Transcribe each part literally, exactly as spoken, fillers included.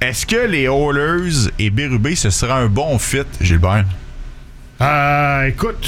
Est-ce que les Oilers et Berube, ce sera un bon fit, Gilbert? Euh, écoute,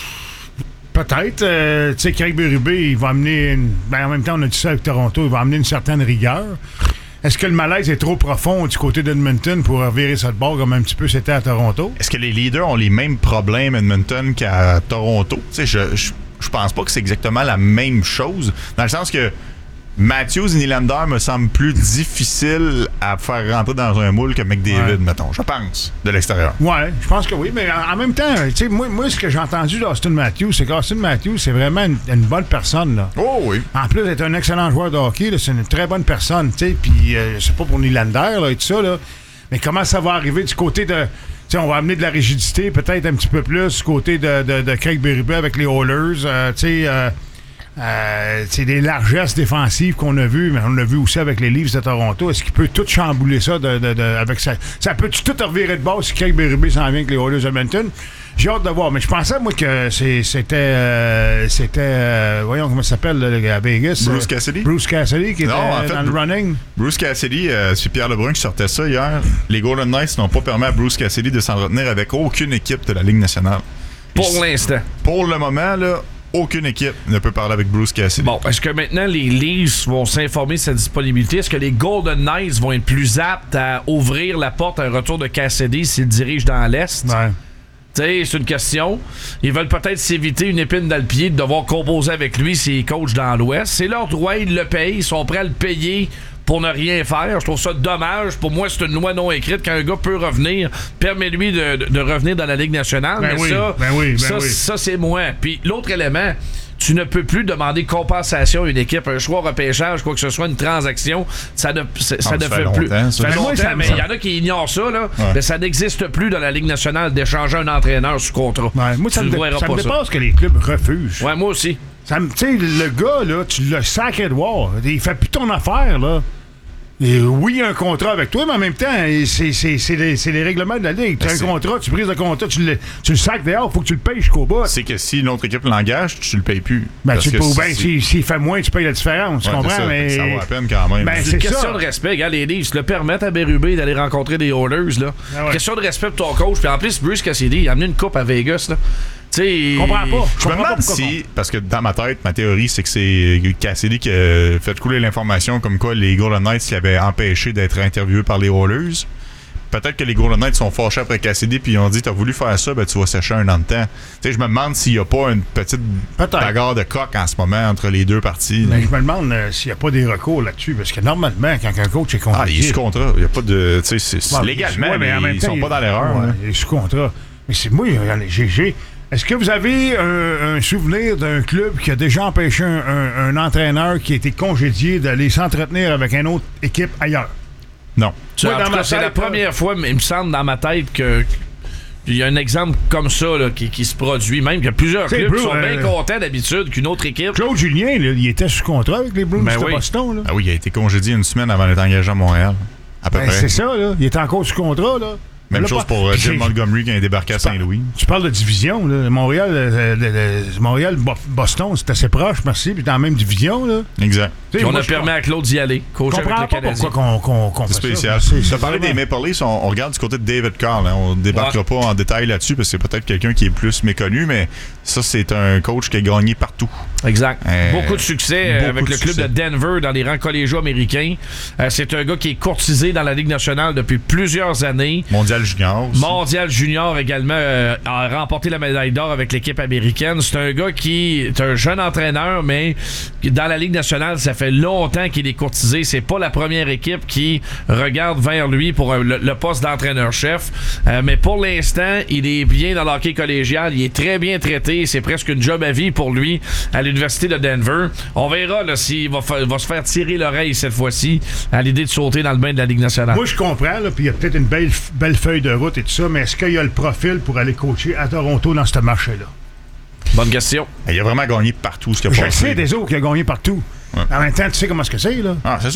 peut-être. Euh, tu sais, Craig Berube, il va amener... Une, ben, en même temps, on a dit ça avec Toronto, il va amener une certaine rigueur. Est-ce que le malaise est trop profond du côté d'Edmonton pour revirer ça de bord comme un petit peu c'était à Toronto? Est-ce que les leaders ont les mêmes problèmes à Edmonton qu'à Toronto? Tu sais, je, je, je pense pas que c'est exactement la même chose, dans le sens que Matthews et Nylander me semblent plus difficiles à faire rentrer dans un moule que McDavid, ouais. mettons, je pense, de l'extérieur. Ouais, je pense que oui, mais en, en même temps, tu sais, moi, moi, ce que j'ai entendu d'Austin Matthews, c'est qu'Austin Matthews, c'est vraiment une, une bonne personne, là. Oh oui. En plus d'être un excellent joueur de hockey, là, c'est une très bonne personne, tu sais, puis euh, c'est pas pour Nylander, là, et tout ça, là, mais comment ça va arriver du côté de... T'sais, on va amener de la rigidité, peut-être un petit peu plus, du côté de, de, de Craig Berube avec les Oilers, euh, tu sais... Euh, Euh, c'est des largesses défensives qu'on a vues, mais on l'a vu aussi avec les Leafs de Toronto. Est-ce qu'il peut tout chambouler ça de, de, de, avec ça? Ça peut-tu tout revirer de base si Craig Berube s'en vient avec les Oilers d'Edmonton? J'ai hâte de voir. Mais je pensais, moi, que c'est, c'était... Euh, c'était... Euh, voyons comment ça s'appelle là, à Vegas. Bruce Cassidy? Bruce Cassidy qui était non, en fait, dans le running. Bruce Cassidy, euh, c'est Pierre Lebrun qui sortait ça hier. Les Golden Knights n'ont pas permis à Bruce Cassidy de s'en retenir avec aucune équipe de la Ligue nationale. Pour Et l'instant. Pour le moment, là... Aucune équipe ne peut parler avec Bruce Cassidy. Bon, est-ce que maintenant les Leafs vont s'informer de sa disponibilité? Est-ce que les Golden Knights vont être plus aptes à ouvrir la porte à un retour de Cassidy s'il dirige dans l'Est? Ouais. Tu sais, c'est une question. Ils veulent peut-être s'éviter une épine dans le pied de devoir composer avec lui s'il coach dans l'Ouest. C'est leur droit, ils le payent, ils sont prêts à le payer pour ne rien faire. Je trouve ça dommage. Pour moi, c'est une loi non écrite. Quand un gars peut revenir, permet-lui de, de, de revenir dans la Ligue nationale. Ben mais oui, ça, ben oui, ben ça, oui. ça, c'est moi. Puis l'autre élément, tu ne peux plus demander compensation à une équipe, un choix repêchage, quoi que ce soit, une transaction. Ça ne, ça ah, ne ça fait, fait plus. longtemps, ça. Ça fait Mais moi, longtemps, ça- mais il y en a qui ignorent ça, là. Ouais. Mais ça n'existe plus dans la Ligue nationale d'échanger un entraîneur sous contrat. Ouais, moi, ça Tu me, ne verras ça pas me ça. dépasse que les clubs refusent. Ouais, moi aussi. Ça me- Tu sais, le gars, là, tu le sacré de voir. Il fait plus ton affaire, là. Et oui, il y a un contrat avec toi, mais en même temps, c'est, c'est, c'est, les, c'est les règlements de la Ligue. Tu as un c'est... contrat, tu brises le contrat, tu le, tu le sacs dehors, il faut que tu le payes jusqu'au bout. C'est que si une autre équipe l'engage, tu le payes plus. Ben, Parce tu que peux, si- ben, s'il, s'il fait moins, tu payes la différence. Tu Ouais, comprends? c'est ça, mais... ça vaut la peine quand même. Ben, C'est c'est une question ça. de respect. Regarde, les Leafs le permettent à Berube d'aller rencontrer des Oilers. Là. Ah ouais. Question de respect pour ton coach. Puis en plus, Bruce Cassidy, il a amené une coupe à Vegas. Là. Tu sais, Je comprends pas. Je me comprends pas demande pourquoi si, parce que dans ma tête, ma théorie, c'est que c'est Cassidy qui a fait couler l'information comme quoi les Golden Knights qui avaient empêché d'être interviewés par les Oilers. Peut-être que les Golden Knights sont fâchés après Cassidy puis ils ont dit t'as voulu faire ça, ben tu vas sécher un an de temps. Tu sais, je me demande s'il n'y a pas une petite Peut-être. bagarre de coq en ce moment entre les deux parties. Ben, je me demande euh, s'il n'y a pas des recours là-dessus, parce que normalement, quand un coach est Ah, il est convoqué... sous contrat. Il n'y a pas de. Tu sais, c'est, c'est Ouais, légalement, ouais, mais, en même ils temps, sont il- pas dans l'erreur. Ouais, hein. il est sous contrat. Mais c'est moi, regardez, G G. Est-ce que vous avez un, un souvenir d'un club qui a déjà empêché un, un- un entraîneur qui a été congédié d'aller s'entretenir avec une autre équipe ailleurs? Non. Tu sais, Ouais, en dans tout ma cas, c'est tête, la première fois, mais il me semble dans ma tête que il y a un exemple comme ça là, qui, qui se produit. Même qu'il y a plusieurs C'est clubs Bruce, qui sont euh, bien contents d'habitude qu'une autre équipe. Claude Julien, là, il était sous contrat avec les Bruins Ben de oui. Boston. Là. Ah oui, il a été congédié une semaine avant d'être engagé à Montréal. À peu Ben, près. c'est ça, là. Il est encore sous contrat, là. Même Là, chose pas- pour euh, Puis Jim c'est- Montgomery qui a débarqué à Saint-Louis. Tu parles de division, là. Montréal, euh, euh, le- Montréal, Bo- Boston, c'est assez proche, merci. Puis dans la même division, là. Exact. Tu sais, Puis on moi, a je permis à Claude d'y aller, Je coach avec comprends le pas Canadien. pourquoi qu'on, qu'on, qu'on C'est fait spécial. ça. C'est- Tu c'est as parlé vraiment- des Maple Leafs, on, on regarde du côté de David Carl. Hein. On ne débarquera Ouais. pas en détail là-dessus parce que c'est peut-être quelqu'un qui est plus méconnu, mais ça, c'est un coach qui a gagné partout. Exact. Euh, beaucoup de succès euh, beaucoup avec de le club succès. de Denver dans les rangs collégiaux américains. Euh, c'est un gars qui est courtisé dans la Ligue nationale depuis plusieurs années. Mondial junior aussi. Mondial junior également euh, a remporté la médaille d'or avec l'équipe américaine. C'est un gars qui est un jeune entraîneur, mais dans la Ligue nationale, ça fait longtemps qu'il est courtisé. C'est pas la première équipe qui regarde vers lui pour euh, le, le poste d'entraîneur-chef. Euh, mais pour l'instant, il est bien dans l'hockey collégial. Il est très bien traité. C'est presque une job à vie pour lui à l'université de Denver. On verra là, s'il va, fa- va se faire tirer l'oreille cette fois-ci à l'idée de sauter dans le bain de la Ligue nationale. Moi, je comprends, là, puis il y a peut-être une belle, belle feuille de route et tout ça, mais est-ce qu'il y a le profil pour aller coacher à Toronto dans ce marché-là? Bonne question. Il a vraiment gagné partout ce qu'il a Je passé. sais des autres qui a gagné partout. Ouais. En même temps, tu sais comment est-ce que c'est, là? Ah, c'est sûr.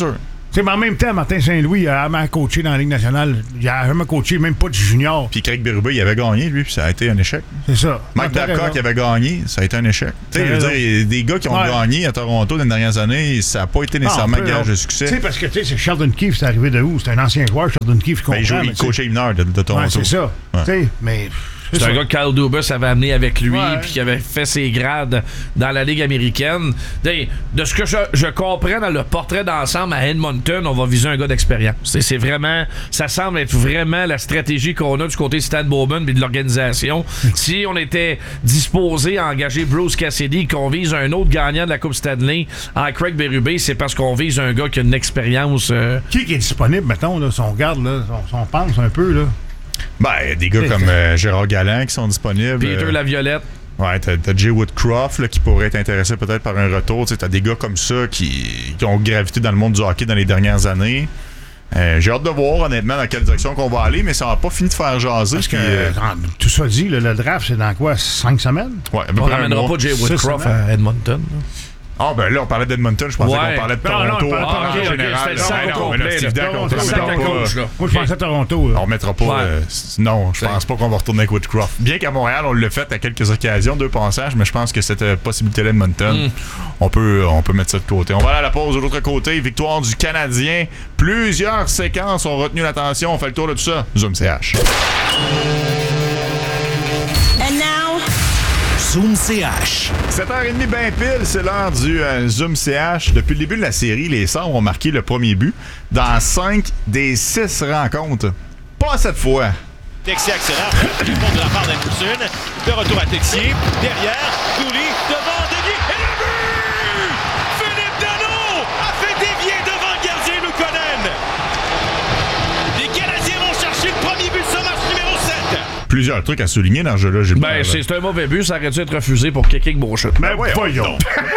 sais, mais en même temps, Martin Saint-Louis a jamais coaché dans la Ligue nationale. Il a jamais coaché, même pas du junior. Puis Craig Berube, il avait gagné, lui, puis ça a été un échec. C'est ça. Mike Babcock avait gagné, ça a été un échec. Tu sais, je veux dire, il y a des gars qui ont Ouais. gagné à Toronto dans les dernières années, ça n'a pas été nécessairement Ah, on peut, gage on- de succès. Tu sais, parce que, tu sais, c'est Sheldon Keefe, c'est arrivé de où? C'est un ancien joueur, Sheldon Keefe, Ben, il comprend. joue, mais il tu sais- coachait les mineurs de, de Toronto. Ouais, c'est ça. Ouais. Tu sais, mais... C'est un gars que Kyle Dubas avait amené avec lui, Ouais. puis qui avait fait ses grades dans la Ligue américaine. De, de ce que je, je comprends dans le portrait d'ensemble à Edmonton, on va viser un gars d'expérience. C'est, c'est vraiment, ça semble être vraiment la stratégie qu'on a du côté Stan Bowman et de l'organisation. Si on était disposé à engager Bruce Cassidy, qu'on vise un autre gagnant de la Coupe Stanley en Craig Berube, c'est parce qu'on vise un gars qui a une expérience. Euh, Qui qui est disponible, mettons, là, si on regarde, là, si on, si on pense un peu, là? Ben, il y a des gars C'est comme ça. euh, Gérard Galland qui sont disponibles. Peter Euh, Laviolette. Ouais, t'as, t'as Jay Woodcroft là, qui pourrait être intéressé peut-être par un retour. T'sais, t'as des gars comme ça qui, qui ont gravité dans le monde du hockey dans les dernières années. Euh, j'ai hâte de voir honnêtement dans quelle direction qu'on va aller, mais ça n'a pas fini de faire jaser. Parce que, puis, euh, euh, tout ça dit, là, le draft, c'est dans quoi? Cinq semaines? ouais, à peu On près un n'amènera mois. pas Jay Ça, Woodcroft ça à Edmonton. là. Ah, ben là, on parlait d'Edmonton, je pensais Ouais. qu'on parlait de Non, non, Toronto on parlait en pas- ok, ok, général. c'était le là. sac Ouais, au non, mais complet, là, c'est là. évident qu'on Toronto, ne sac à mettra coach, pas. là. Moi, je pensais à Toronto. Là. On remettra pas. Ouais. euh, c- non, je pense pas qu'on va retourner avec Woodcroft. Bien qu'à Montréal, on l'a fait à quelques occasions, deux passages, mais je pense que cette euh, possibilité-là d'Edmonton, Mm. on, peut, on peut mettre ça de côté. On va aller à la pause de l'autre côté. Victoire du Canadien. Plusieurs séquences ont retenu l'attention. On fait le tour de tout ça. Zoom C H. And now, Zoom C H. sept heures trente, ben pile, c'est l'heure du euh, Zoom C H. Depuis le début de la série, les Sabres ont marqué le premier but dans cinq des six rencontres. Pas cette fois. Texier accélère, le pont de la part d'Anderson. De retour à Texier. Derrière, Douli, devant Denis. Et le but! Philippe Danault a fait dévier devant le gardien Luukkonen. Les Canadiens vont chercher le premier but de ce match numéro sept. Plusieurs trucs à souligner dans ce jeu-là, Gilles. Ben, c'est, c'est un mauvais but, ça aurait dû être refusé pour Kicking Beauchamp. Ben, ouais, voyons.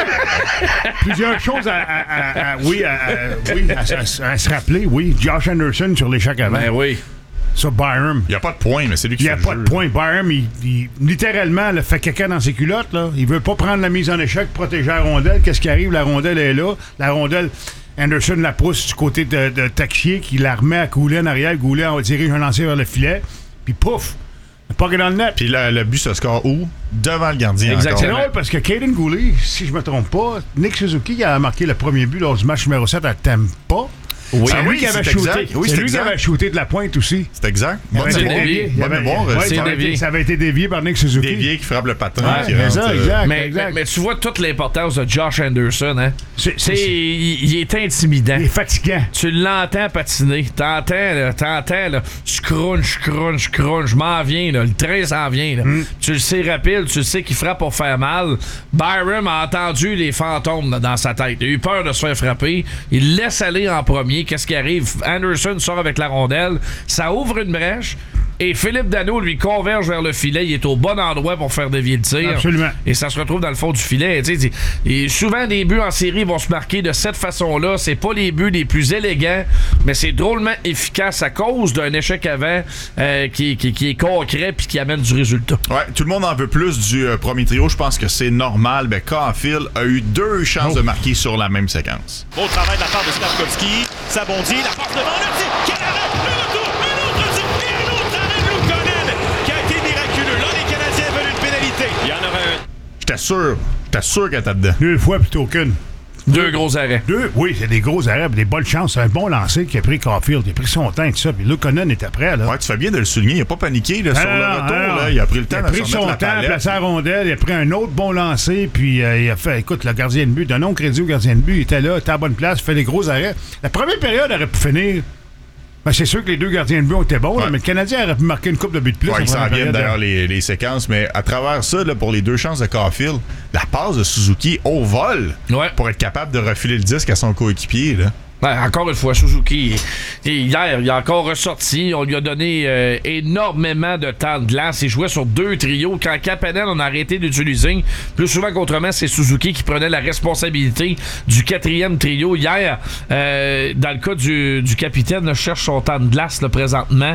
Plusieurs choses à, à- à- à- oui, à, à- oui, à, à- à se rappeler. Oui, Josh Anderson sur l'échec avant. Ben oui. Ça, Byram. Il n'y a pas de point, mais c'est lui qui Il n'y fait a le pas jeu. de point. Byram, il, il- littéralement, le fait caca dans ses culottes. Là. Il veut pas prendre la mise en échec, protéger la rondelle. Qu'est-ce qui arrive? La rondelle est là. La rondelle, Anderson la pousse du côté de, de Taxier, qui la remet à couler en arrière. Goulet en dirige un lancer vers le filet. Puis pouf! Pas dans le net. Puis le, le but se score où? Devant le gardien. Exactement. C'est encore. drôle parce que Caden Goulet, si je me trompe pas, Nick Suzuki a marqué le premier but lors du match numéro sept à Tampa. Oui. C'est Ah lui oui, qui avait c'est shooté. exact. Oui, c'est c'est lui qui exact. avait shooté de la pointe aussi. C'est exact. Il Bonne avait été mémoire. dévié. Il Bonne avait- mémoire. ouais, euh, ça, c'est avait dévié. été, ça avait été dévié par Nick Suzuki. Dévié qui frappe le patin. Ouais, qui mais rentre, ça, euh, exact, Mais, exact. mais- mais tu vois toute l'importance de Josh Anderson, hein? C'est- C'est, c'est- il, il est intimidant. Il est fatigant. Tu l'entends patiner. T'entends, là, t'entends, là, scrunch, crunch, crunch, je m'en viens, là, le train s'en vient, là. Mm. Tu le sais rapide, tu le sais qu'il frappe pour faire mal. Byram a entendu les fantômes là, dans sa tête. Il a eu peur de se faire frapper. Il laisse aller en premier. Qu'est-ce qui arrive? Anderson sort avec la rondelle. Ça ouvre une brèche. Et Philippe Danault lui converge vers le filet. Il est au bon endroit pour faire dévier le tir. Absolument. Et ça se retrouve dans le fond du filet. Tu sais, et souvent, des buts en série vont se marquer de cette façon-là. C'est pas les buts les plus élégants, mais c'est drôlement efficace à cause d'un échec avant euh, qui, qui, qui est concret puis qui amène du résultat. Ouais, tout le monde en veut plus du euh, premier trio. Je pense que c'est normal. Ben, Caulfield a eu deux chances Oh. de marquer sur la même séquence. Beau travail de la part de Slavkovski. Ça bondit, la passe devant le tir. Quel arrêt! Le retour! Un autre tir! Et un autre arrêt de Luukkonen qui a été miraculeux. Là, les Canadiens veulent une pénalité. Il y en aura un. J'étais sûr. J'étais sûr qu'elle était dedans. Deux fois plutôt qu'une. Deux gros arrêts. Deux, oui, c'est des gros arrêts, des bonnes chances. C'est un bon lancer qui a pris Caulfield. Il a pris son temps et tout ça. Puis Luukkonen était prêt, là. Ouais, tu fais bien de le souligner. Il n'a pas paniqué là, sur Ah, le non, retour. ah, non. Là. Il a pris le temps Il a de pris se son remettre temps, la palette. placé la rondelle, il a pris un autre bon lancer, puis euh, il a fait, écoute, le gardien de but, donnons crédit au gardien de but, il était là, il était à la bonne place, il fait des gros arrêts. La première période aurait pu finir. Ben, c'est sûr que les deux gardiens de but ont été bons, là, Ouais. mais le Canadien aurait pu marquer une coupe de but de plus. Ouais, en ils s'en première viennent période, d'ailleurs là. les, les séquences, mais à travers ça, là, pour les deux chances de Caulfield, la passe de Suzuki au vol Ouais. pour être capable de refiler le disque à son coéquipier. Là. Ouais, encore une fois, Suzuki, et hier, il a encore ressorti. On lui a donné euh, énormément de temps de glace. Il jouait sur deux trios. Quand Kapanen, on a arrêté d'utiliser, plus souvent qu'autrement, c'est Suzuki qui prenait la responsabilité du quatrième trio. Hier, euh, dans le cas du, du capitaine, là, je cherche son temps de glace là, présentement.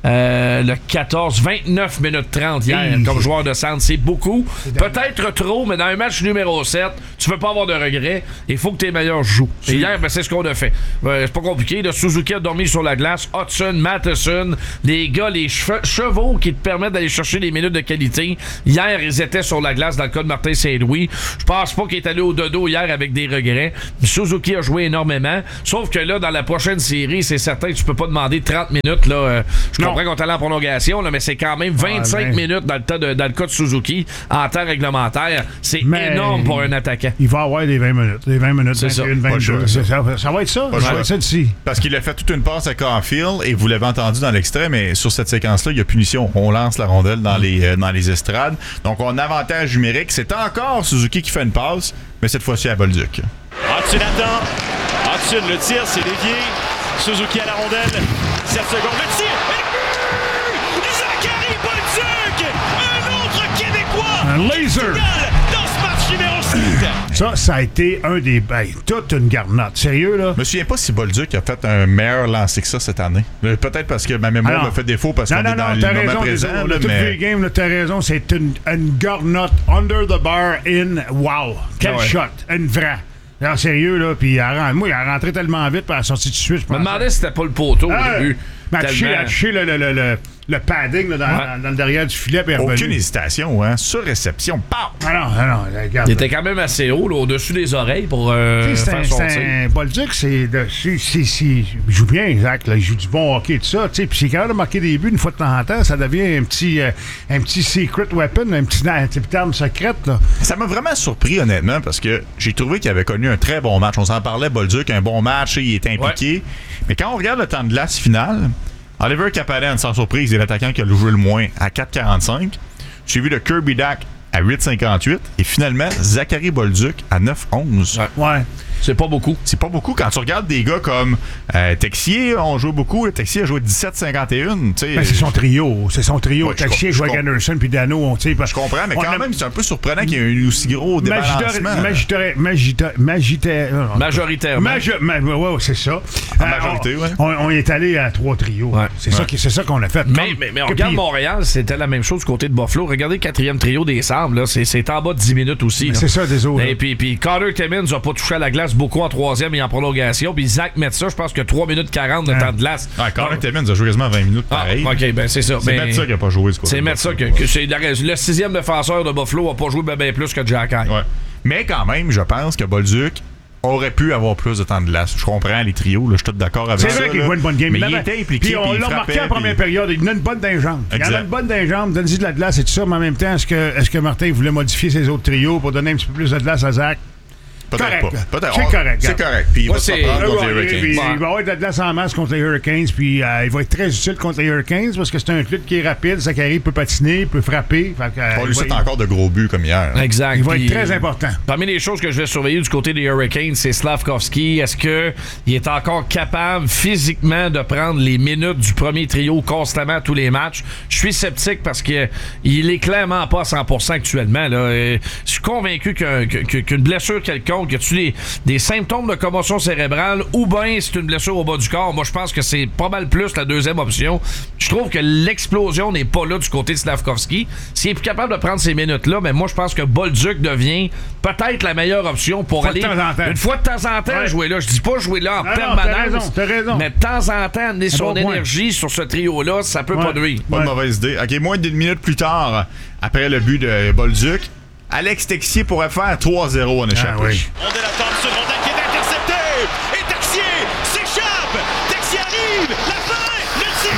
euh, le quatorze, vingt-neuf minutes trente hier Mmh. comme joueur de centre. C'est beaucoup. Peut-être trop, mais dans un match numéro sept, tu veux pas avoir de regrets. Il faut que tes meilleurs jouent. Et hier, ben, c'est ce qu'on a fait. Euh, c'est pas compliqué. Le Suzuki a dormi sur la glace. Hudson, Matheson, les gars, les cheveux, chevaux qui te permettent d'aller chercher des minutes de qualité. Hier, ils étaient sur la glace dans le cas de Martin Saint-Louis. Je pense pas qu'il est allé au dodo hier avec des regrets. Suzuki a joué énormément. Sauf que là, dans la prochaine série, c'est certain que tu peux pas demander trente minutes. Là, euh, je Non. comprends qu'on est allé en prolongation, là, mais c'est quand même vingt-cinq Ouais, mais- minutes dans le, temps de, dans le cas de Suzuki en temps réglementaire. C'est Mais- énorme pour un attaquant. Il va avoir des vingt minutes. Des vingt minutes, C'est ça. vingt et une, Pas le choix, vingt-deux. C'est ça. Ça va être ça. Pas le Ça va choix. être ça d'ici. Parce qu'il a fait toute une passe à Caulfield et vous l'avez entendu dans l'extrait, mais sur cette séquence-là, il y a punition. On lance la rondelle dans les, euh, dans les estrades. Donc, on a un avantage numérique. C'est encore Suzuki qui fait une passe, mais cette fois-ci à Bolduc. Hudson attend. Hudson, le tir, c'est dévié. Suzuki à la rondelle. sept secondes, le tir. Et le but! Zachary Bolduc! Un autre Québécois! Un laser! Dans ce match numéro sept. Ça, ça a été un des... Ben, toute une garnotte. Sérieux, là? Je me souviens pas si Bolduc a fait un meilleur lancer que ça cette année. Euh, Peut-être parce que ma mémoire Alors, m'a fait défaut parce non, qu'on non, est dans non, le t'as moment raison, présent. désolé, là, toutes mais... les games, là, t'as raison, c'est une, une garnotte under the bar in. Wow! Quel Ouais. shot! Une vraie. Non, sérieux, là, puis elle a- moi, il a rentré tellement vite, puis elle a sorti tout de suite, je Je me pense. demandais si c'était pas le poteau Ah, au début. mais elle a touché- Tellement- elle a touché le, le, le, le, le padding là, dans, Ouais. dans le derrière du filet, puis elle est Aucune revenue. hésitation, hein. Sur réception, paf! Ah non, ah non, regarde. Il était quand même assez haut, là, au-dessus des oreilles pour euh, Tu sais, c'est faire un, son c'est tir. un Bolduc, c'est de- c'est- c'est- c'est- il joue bien, Zach, là, il joue du bon hockey, tout ça, tu sais, puis c'est capable de marquer des buts une fois de temps en temps, ça devient un petit, euh, un petit secret weapon, un petit, un petit arme secrète, là. Ça m'a vraiment surpris, honnêtement, parce que j'ai trouvé qu'il avait connu un très bon match. On s'en parlait, Bolduc, un bon match, il était impliqué. Mais quand on regarde le temps de glace final, Oliver Kapanen, sans surprise, est l'attaquant qui a joué le moins à quatre quarante-cinq. J'ai vu le Kirby Dack à huit cinquante-huit. Et finalement, Zachary Bolduc à neuf onze. Ouais. Ouais. C'est pas beaucoup. C'est pas beaucoup. Quand tu regardes des gars comme euh, Texier, on joue beaucoup. Texier a joué dix-sept cinquante et un. tu sais. Ben, c'est son trio, c'est son trio. Ouais, je Taxier, com- je joue avec com- Anderson, puis Dano, on, tu sais, parce- Je comprends, mais on quand a- même, c'est un peu surprenant qu'il y ait un aussi gros débalancement. Magitaire, magitaire, magitaire, Majoritairement. Major, ma, ouais, ouais, c'est ça. En majorité, on, ouais. on, on est allé à trois trios. Ouais. C'est ça, Ouais. qui- c'est ça qu'on a fait. Mais, Comme- mais, mais on que- regarde puis- Montréal, c'était la même chose du côté de Buffalo. Regardez le quatrième trio des Sabres, là, c'est, c'est en bas de dix minutes aussi. là. C'est ça, désolé. Et puis, puis Carter Timmins n'a pas touché à la glace beaucoup en troisième et en prolongation. Puis Zach Metsa, je pense que trois minutes quarante de Hein. temps de glace. Ah, Carter Timmins a joué quasiment vingt minutes Ah, pareil. ok, ben c'est ça. C'est Ben, Metsa qui n'a pas joué du côté. C'est de Metsa Buffalo. que, que c'est la raison. Le sixième défenseur de Buffalo n'a pas joué bien ben plus que Jack High. Ouais. Mais quand même, je pense que Bolduc aurait pu avoir plus de temps de glace. Je comprends les trios, là, je suis tout d'accord avec C'est ça. vrai qu'il là. joue une bonne game. Mais là, il ben, était impliqué. Puis on puis il l'a remarqué frappait, en première puis- période. Il a une bonne dans les jambes. Il Exact. en a une bonne dans les jambes. Donne-y de la glace et tout ça. Mais en même temps, est-ce que, est-ce que Martin voulait modifier ses autres trios pour donner un petit peu plus de glace à Zach? Peut-être Correct. pas. Peut-être. C'est Oh, correct, C'est regarde. correct. Puis il Moi, va se c'est- reprendre Ah contre ouais, les puis Hurricanes. il va y avoir de la glace en masse contre les Hurricanes, puis euh, il va être très utile contre les Hurricanes parce que c'est un club qui est rapide. Zachary peut patiner, peut frapper. Fait que, euh, On il lui va- souhaite encore de gros buts comme hier. Exact. Il va Puis, être très important. Parmi les choses que je vais surveiller du côté des Hurricanes, c'est Slavkovski. Est-ce qu'il est encore capable physiquement de prendre les minutes du premier trio constamment à tous les matchs? Je suis sceptique parce que il est clairement pas à cent pour cent actuellement. Là. Euh, Je suis convaincu qu'un- que- qu'une blessure quelconque, y a-tu des, des symptômes de commotion cérébrale ou bien c'est une blessure au bas du corps? Moi, je pense que c'est pas mal plus la deuxième option. Je trouve que l'explosion n'est pas là du côté de Slavkovski. S'il est plus capable de prendre ces minutes-là, mais moi, je pense que Bolduc devient peut-être la meilleure option pour Fois de aller temps en temps. une fois de temps en temps Ouais. jouer là. Je dis pas jouer là en Non, non, permanence. t'as raison, t'as raison. Mais de temps en temps, amener son bon point. énergie sur ce trio-là, ça peut Ouais. pas nuire. Pas Ouais. de mauvaise idée. OK, moins d'une minute plus tard, après le but de Bolduc, Alex Texier pourrait faire trois zéro en échappée. Ah oui. Rondelle à Thompson, rondelle qui est interceptée. Et Texier s'échappe. Texier arrive. La fin. Le tir,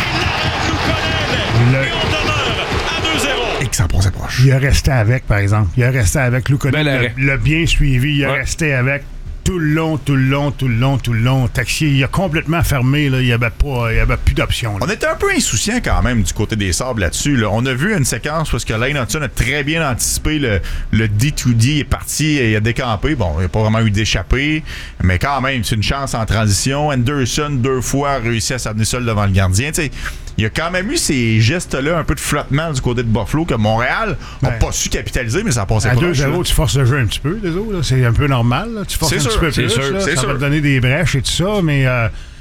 il l'arrête. Luukkonen. Le- Et on demeure à deux zéro. Et que ça passait proche. Il a resté avec, par exemple. Il a resté avec Luukkonen. Bel arrêt. Le, le bien suivi. Il a Ouais. resté avec tout le long, tout le long, tout le long, tout le long. Taxier, il a complètement fermé. Là. Il n'y avait, pas- il y avait plus d'options. là. On était un peu insouciant quand même du côté des Sabres là-dessus. là. On a vu une séquence parce que Lane Hudson a très bien anticipé le, le D deux D. Il est parti et il a décampé. Bon, il n'y a pas vraiment eu d'échappée, mais quand même, c'est une chance en transition. Anderson, deux fois, a réussi à s'amener seul devant le gardien. Tu sais, il y a quand même eu ces gestes-là, un peu de flottement du côté de Buffalo que Montréal n'a Ouais. pas su capitaliser, mais ça passait À proche. deux zéro, là. tu forces le jeu un petit peu, désolé. là. C'est un peu normal. là. Tu forces C'est un sûr, petit peu c'est plus. sûr, là. c'est Ça va sûr. te donner des brèches et tout ça, mais euh,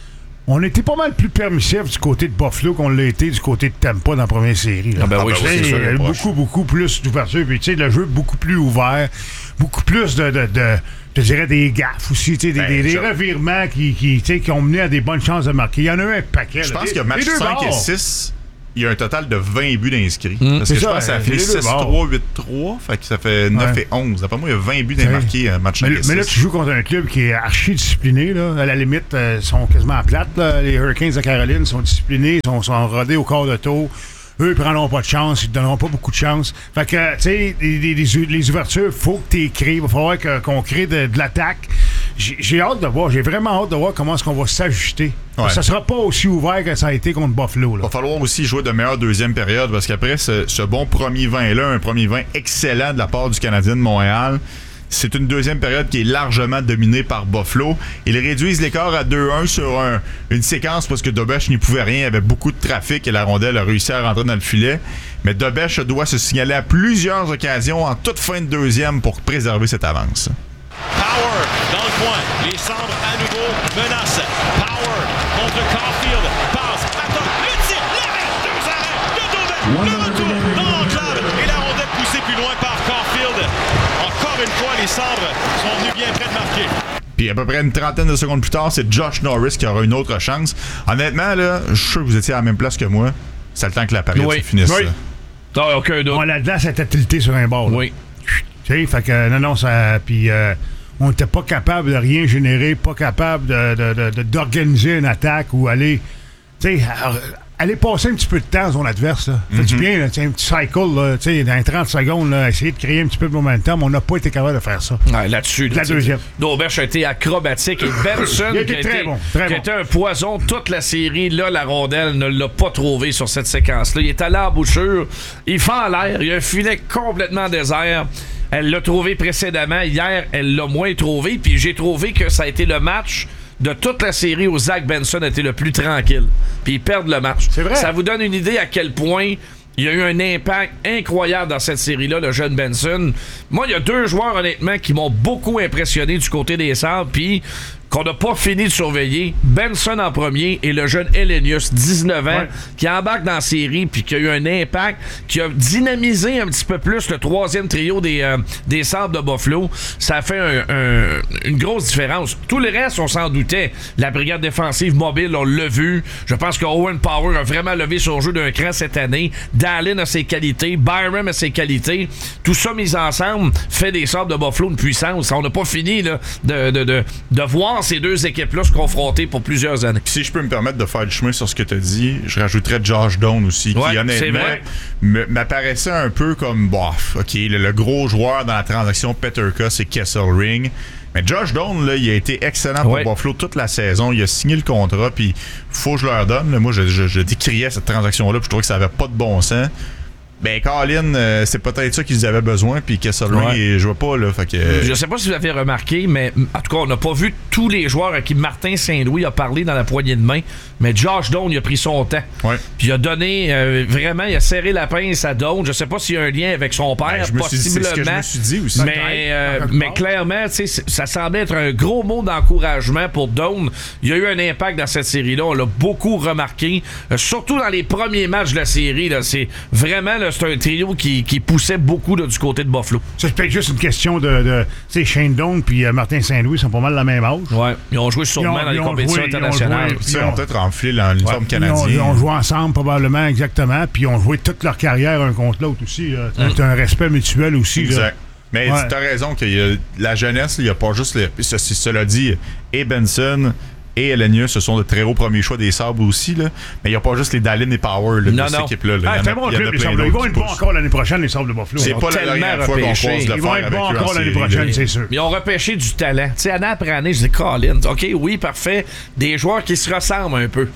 on était pas mal plus permissif du côté de Buffalo qu'on l'a été du côté de Tampa dans la première série. Là. Ah ben oui, Ah ben c'est oui, sûr. Il y a eu beaucoup, beaucoup plus d'ouverture. Puis, tu sais, le jeu beaucoup plus ouvert, beaucoup plus de, de, de je te dirais, des gaffes aussi, tu sais, des, Ben, des, des je- revirements qui, qui, tu sais, qui ont mené à des bonnes chances de marquer. Il y en a eu un paquet. Je là. pense Les- que match les deux cinq et bords. six, il y a un total de vingt buts d'inscrits. Mm. Parce C'est que je ça, pense que ça a euh, fini les deux six bords. trois, huit trois. Fait que ça fait neuf Ouais. et onze. D'après moi, il y a vingt buts C'est- d'inmarqués à match cinq Mais, et mais là, six. tu joues contre un club qui est archi discipliné. Là. À la limite, euh, ils sont quasiment à plate. Là. Les Hurricanes de Caroline sont disciplinés, sont, sont rodés au quart de tour. Eux, ils prendront pas de chance, ils te donneront pas beaucoup de chance. Fait que, tu sais, les, les, les- les ouvertures, faut que tu crées. Il va falloir que- qu'on crée de, de l'attaque. J'ai j'ai hâte de voir, j'ai vraiment hâte de voir comment est-ce qu'on va s'ajuster. Ouais. Ça sera pas aussi ouvert que ça a été contre Buffalo. Il Là. va falloir aussi jouer de meilleure deuxième période parce qu'après ce, ce bon premier vingt-là, un premier vingt excellent de la part du Canadien de Montréal, c'est une deuxième période qui est largement dominée par Buffalo. Ils réduisent l'écart à deux un sur un- une séquence parce que Dobech n'y pouvait rien. Il y avait beaucoup de trafic et la rondelle a réussi à rentrer dans le filet. Mais Dobech doit se signaler à plusieurs occasions en toute fin de deuxième pour préserver cette avance. Power dans le coin. Les Sabres à nouveau menacent. Power contre Caulfield. Passe. Attends. Le tir. L'arrêt. Deux arrêts. De Dobek. Le retour dans l'enclave. Et la rondelle poussée plus loin par Caulfield. Encore une fois, les Sabres sont venus bien près de marquer. Puis à peu près une trentaine de secondes plus tard, c'est Josh Norris qui aura une autre chance. Honnêtement, là, je suis sûr que vous étiez à la même place que moi. C'est le temps que la période Oui. se finisse. Oui. là. T'as aucun doute. Bon, là-dedans, ça était tilté sur un bord. là. Oui. Tu sais, fait que non, non, ça. Puis euh, on n'était pas capable de rien générer, pas capable de, de- de- de- d'organiser une attaque ou aller. Tu sais, alors, aller passer un petit peu de temps à son adverse. Là. Fait du bien, là, tu sais, un petit cycle, là, tu sais, dans les trente secondes, là, essayer de créer un petit peu de momentum. On n'a pas été capable de faire ça. Ouais, là-dessus. La deuxième. Dobech a été acrobatique et Benson, Il a qui, été a très été, bon, très qui a bon. été un poison toute la série, là, la rondelle ne l'a pas trouvé sur cette séquence-là. Il est allé à la bouchure, il fait en l'air, il y a un filet complètement désert. Elle l'a trouvé précédemment. Hier, elle l'a moins trouvé. Puis j'ai trouvé que ça a été le match de toute la série où Zach Benson a été le plus tranquille. Puis ils perdent le match. C'est vrai. Ça vous donne une idée à quel point il y a eu un impact incroyable dans cette série-là, le jeune Benson. Moi, il y a deux joueurs, honnêtement, qui m'ont beaucoup impressionné du côté des Sabres, puis qu'on n'a pas fini de surveiller. Benson en premier et le jeune Elenius, dix-neuf ans, Ouais. qui embarque dans la série, puis qui a eu un impact, qui a dynamisé un petit peu plus le troisième trio des, euh, des Sabres de Buffalo. Ça a fait un- un- une grosse différence. Tout le reste, on s'en doutait. La brigade défensive mobile, on l'a vu. Je pense que Owen Power a vraiment levé son jeu d'un cran cette année. Dallin a ses qualités. Byram a ses qualités. Tout ça mis ensemble fait des Sabres de Buffalo une puissance. On n'a pas fini là, de, de, de, de voir ces deux équipes-là se confronter pour plusieurs années. Puis si je peux me permettre de faire du chemin sur ce que tu as dit, je rajouterais Josh Doan aussi, Ouais, qui c'est honnêtement vrai. me- m'apparaissait un peu comme, bof, OK, le, le gros joueur dans la transaction Peterka, c'est Kesselring. Mais Josh Doan, là, il a été excellent pour Ouais. Buffalo toute la saison. Il a signé le contrat, puis faut que je leur donne. Là, moi, je, je, je décriais cette transaction-là, puis je trouvais que ça avait pas de bon sens. Ben, Colin, euh, c'est peut-être ça qu'ils avaient besoin, puis Kesselring, Ouais. il jouait pas, là. Fait que, euh, Je sais pas si vous avez remarqué, mais en tout cas, on n'a pas vu tous les joueurs à qui Martin Saint-Louis a parlé dans la poignée de main, mais Josh Doan, il a pris son temps. Ouais. Puis il a donné, euh, vraiment, il a serré la pince à Doan. Je sais pas s'il y a un lien avec son père, Ben, je me suis dit, c'est possiblement. ce que je me suis dit aussi. Mais, Peut-être, euh, en quelque mais part. clairement, tu sais, ça semblait être un gros mot d'encouragement pour Doan. Il y a eu un impact dans cette série-là. On l'a beaucoup remarqué, euh, surtout dans les premiers matchs de la série. Là, c'est vraiment, là, c'est un trio qui, qui poussait beaucoup là, du côté de Buffalo. Ça, c'est peut-être juste une question de. de tu sais, Shane Doan puis euh, Martin Saint-Louis sont pas mal la même âge. Ouais. Ils ont joué Ils sûrement ont- dans les ils ont compétitions joué- ils ont internationales. joué. Tu sais, on peut peut-être enflé l'uniforme Ils ont, canadien. ils ont joué ensemble, probablement, exactement. Puis ils ont joué toute leur carrière un contre l'autre aussi. là. C'est un respect mutuel aussi. là. Exact. Mais Ouais. tu as raison que y a- la jeunesse, il n'y a pas juste. Le, ce- ce- cela dit, et Benson et Elenius, ce sont de très hauts premiers choix des Sabres aussi. Là. Mais il n'y a pas juste les Dallin et Power là, Non, de cette non. équipe-là. là. Ah, Il y en c'est a- un bon il y en a club, les plein Sabres. Ils d'autres vont qui être bons poussent. encore l'année prochaine, les Sabres de Buffalo. C'est Ils ont pas la tellement dernière fois qu'on repêché. croise le Ils vont fer être avec bons eux en encore l'année série, prochaine, là. c'est sûr. Ils ont repêché du talent. Tu sais, année après année, je dis Colin. OK, oui, parfait. Des joueurs qui se ressemblent un peu.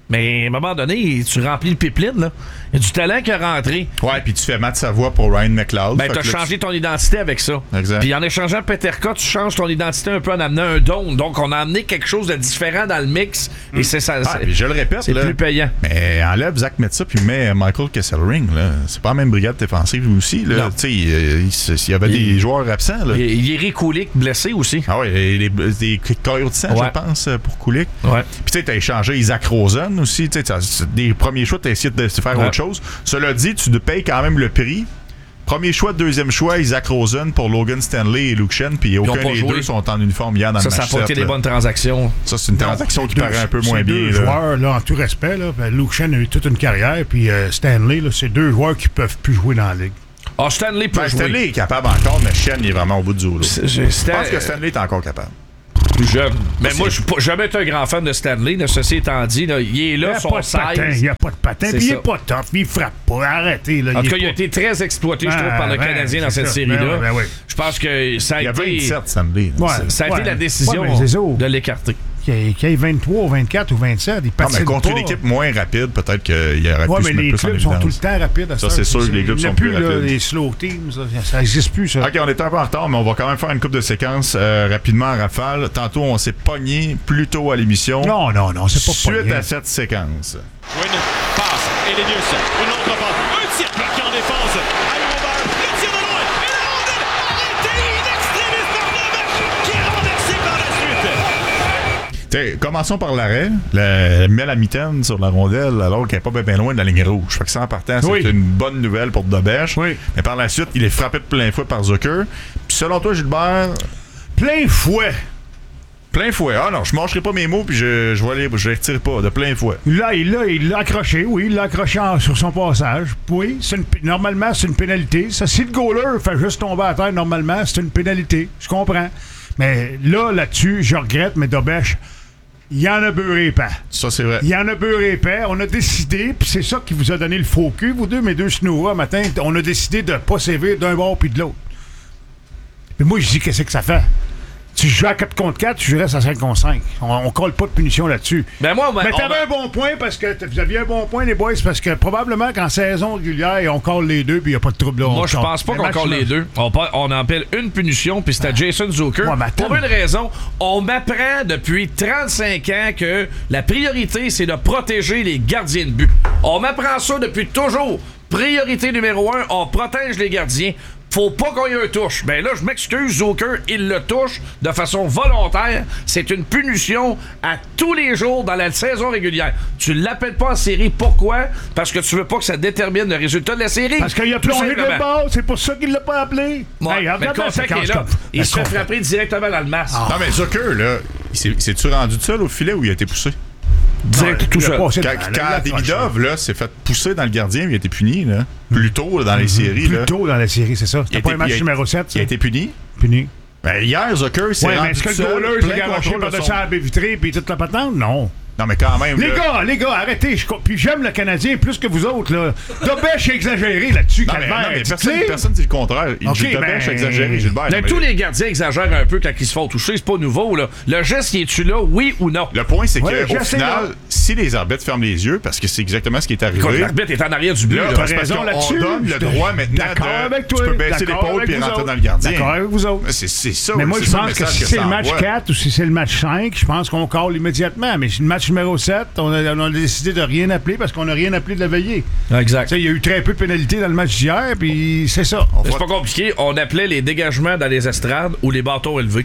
Mais à un moment donné, tu remplis le pipeline, là. Il y a du talent qui est rentré. Ouais, puis tu fais Matt Savoie pour Ryan McLeod. Ben, t'as changé ton identité avec ça. Exact. Puis en échangeant Peterka, tu changes ton identité un peu en amenant un don. Donc, on a amené quelque chose de différent dans le mix. Mm. Et c'est ça. Ah, puis je le répète, c'est là, plus payant. Mais enlève Zach Metsa puis mets Michael Kesselring, là. C'est pas la même brigade défensive aussi, là. Tu sais, il, il y avait il, des joueurs absents, là. Il y a Eric Kulik blessé aussi. Ah oui, les, les caillots de sang, ouais. je pense, pour Kulik. Ouais. Puis tu sais, t'as échangé Isaac Rosen aussi. Tu sais, des premiers choix, t'as essayé de faire ouais. autre chose. Cela dit, tu te payes quand même le prix. Premier choix, deuxième choix, Isaac Rosen pour Logan Stanley et Luke Shen, puis aucun des deux sont en uniforme hier dans ça, le match. Ça, ça a été des bonnes transactions. Ça, c'est une transaction non, qui deux, paraît un peu moins bien. Deux là. joueurs, là, en tout respect, là, ben, Luke Shen a eu toute une carrière, puis euh, Stanley, là, c'est deux joueurs qui peuvent plus jouer dans la ligue. Ah, Stanley peut ben, jouer. Stanley est capable encore, mais Shen il est vraiment au bout du rouleau. Je pense que Stanley est encore capable. Plus jeune. Mais ben moi, je n'ai jamais été un grand fan de Stanley. Là, ceci étant dit, là, il est là, son size. Il n'y a pas de patin. Puis il n'est pas tough. Il frappe pas. Arrêtez. Là, en tout cas, pas... il a été très exploité, je trouve, ah, par le ben, Canadien dans cette ça. série-là. Ben, ben, oui. Je pense que ça a il y été. Il y a vingt-sept Stanley. Ouais, ça a ouais. été la décision ouais, de l'écarter. Qu'il y ait vingt-trois, vingt-quatre ou vingt-sept, il patine non, mais contre pas. une équipe moins rapide, peut-être qu'il aurait ouais, pu se mettre plus en évidence. mais les clubs sont tout le temps rapides. À ça, c'est sûr que les clubs sont plus rapides. Là, les slow teams, ça n'existe plus, ça. OK, on est un peu en retard, mais on va quand même faire une coupe de séquences euh, rapidement en rafale. Tantôt, on s'est pogné plus tôt à l'émission. Non, non, non, c'est pas Suite pogné. à cette séquence. Wynn passe, Elenius, une autre passe, un tir plaqué en défense. Allez, Robert, le tir de loin, et la rondelle arrêtée in extremis par Novak, qui est renversé par la suite. T'sais, commençons par l'arrêt. Elle met la mitaine sur la rondelle alors qu'elle n'est pas bien, bien loin de la ligne rouge. Fait que ça, en partant, c'est oui. une bonne nouvelle pour Dobèche. Oui. Mais par la suite, il est frappé de plein fouet par Zucker. Puis selon toi, Gilbert... Plein fouet. Plein fouet. Ah non, je ne mâcherai pas mes mots puis je je les, je les retire pas. De plein fouet. Là, il l'a il l'a accroché, oui. Il l'a accroché en, sur son passage. Oui, c'est une, normalement, c'est une pénalité. Ça, si le goaler fait juste tomber à terre, normalement, c'est une pénalité. Je comprends. Mais là, là-dessus, je regrette, mais Dobèche... Il y en a beurré pas. Ça, c'est vrai. Il y en a beurré pas. On a décidé, puis c'est ça qui vous a donné le faux cul, vous deux, mes deux snouras, matin, on a décidé de pas sévir d'un bord puis de l'autre. Puis moi, je dis, qu'est-ce que ça fait? Si je joue à quatre contre quatre, je reste à cinq contre cinq. On, on colle pas de punition là-dessus. Ben moi, ben, mais t'avais va... un bon point parce que vous aviez un bon point, les boys, parce que probablement qu'en saison régulière, on colle les deux puis il n'y a pas de trouble là. Moi, je pense pas qu'on colle les deux. On, on en appelle une punition, puis c'était ah. Jason Zucker. Ouais, pour une raison, on m'apprend depuis trente-cinq ans que la priorité, c'est de protéger les gardiens de but. On m'apprend ça depuis toujours. Priorité numéro un, on protège les gardiens. Faut pas qu'on y ait un touche. Ben là, je m'excuse, Zucker, il le touche de façon volontaire. C'est une punition à tous les jours dans la saison régulière. Tu l'appelles pas en série. Pourquoi? Parce que tu veux pas que ça détermine le résultat de la série. Parce qu'il a plongé de bord. C'est pour ça qu'il l'a pas appelé. Ouais, hey, mais le contact est là. Il se fait frapper directement dans le masque. Ah. Non, mais Zucker, là, s'est-tu rendu tout seul au filet ou il a été poussé? Direct, tout seul. Quand, quand Davidov là, s'est fait pousser dans le gardien, il a été puni là. Plus tôt là, dans les mm-hmm. séries. Plus là. tôt dans la série, c'est ça. C'était pas un match numéro sept. Ça? Il a été puni. Puni. Ben, hier, Zucker, c'est ouais, rendu mais est-ce que le goaler s'est garoché par-dessus la baie vitrée et toute la patente? Non. Non, mais quand même. Les là... gars, les gars, arrêtez. Je... Puis j'aime le Canadien plus que vous autres, là. Dobèche est exagéré là-dessus, non, mais, non, mais personne, personne dit le contraire. Okay, Dobèche ben... exagéré, Gilbert. Mais tous les gardiens exagèrent un peu quand ils se font toucher. C'est pas nouveau, là. Le geste, il est-tu là, oui ou non? Le point, c'est ouais, qu'au final, là. si les arbitres ferment les yeux, parce que c'est exactement ce qui est arrivé. Quand l'arbitre est en arrière du but, là, là, parce qu'on on donne le droit maintenant de. Tu peux baisser l'épaule puis rentrer dans le gardien. D'accord avec vous autres. C'est ça. Mais moi, je pense que si c'est le match quatre ou si c'est le match cinq, je pense qu'on call immédiatement. Mais le match numéro sept, on a, on a décidé de rien appeler parce qu'on n'a rien appelé de la veillée. Exact. Il y a eu très peu de pénalités dans le match d'hier, puis c'est ça. C'est pas compliqué. On appelait les dégagements dans les estrades ou les bâtons élevés.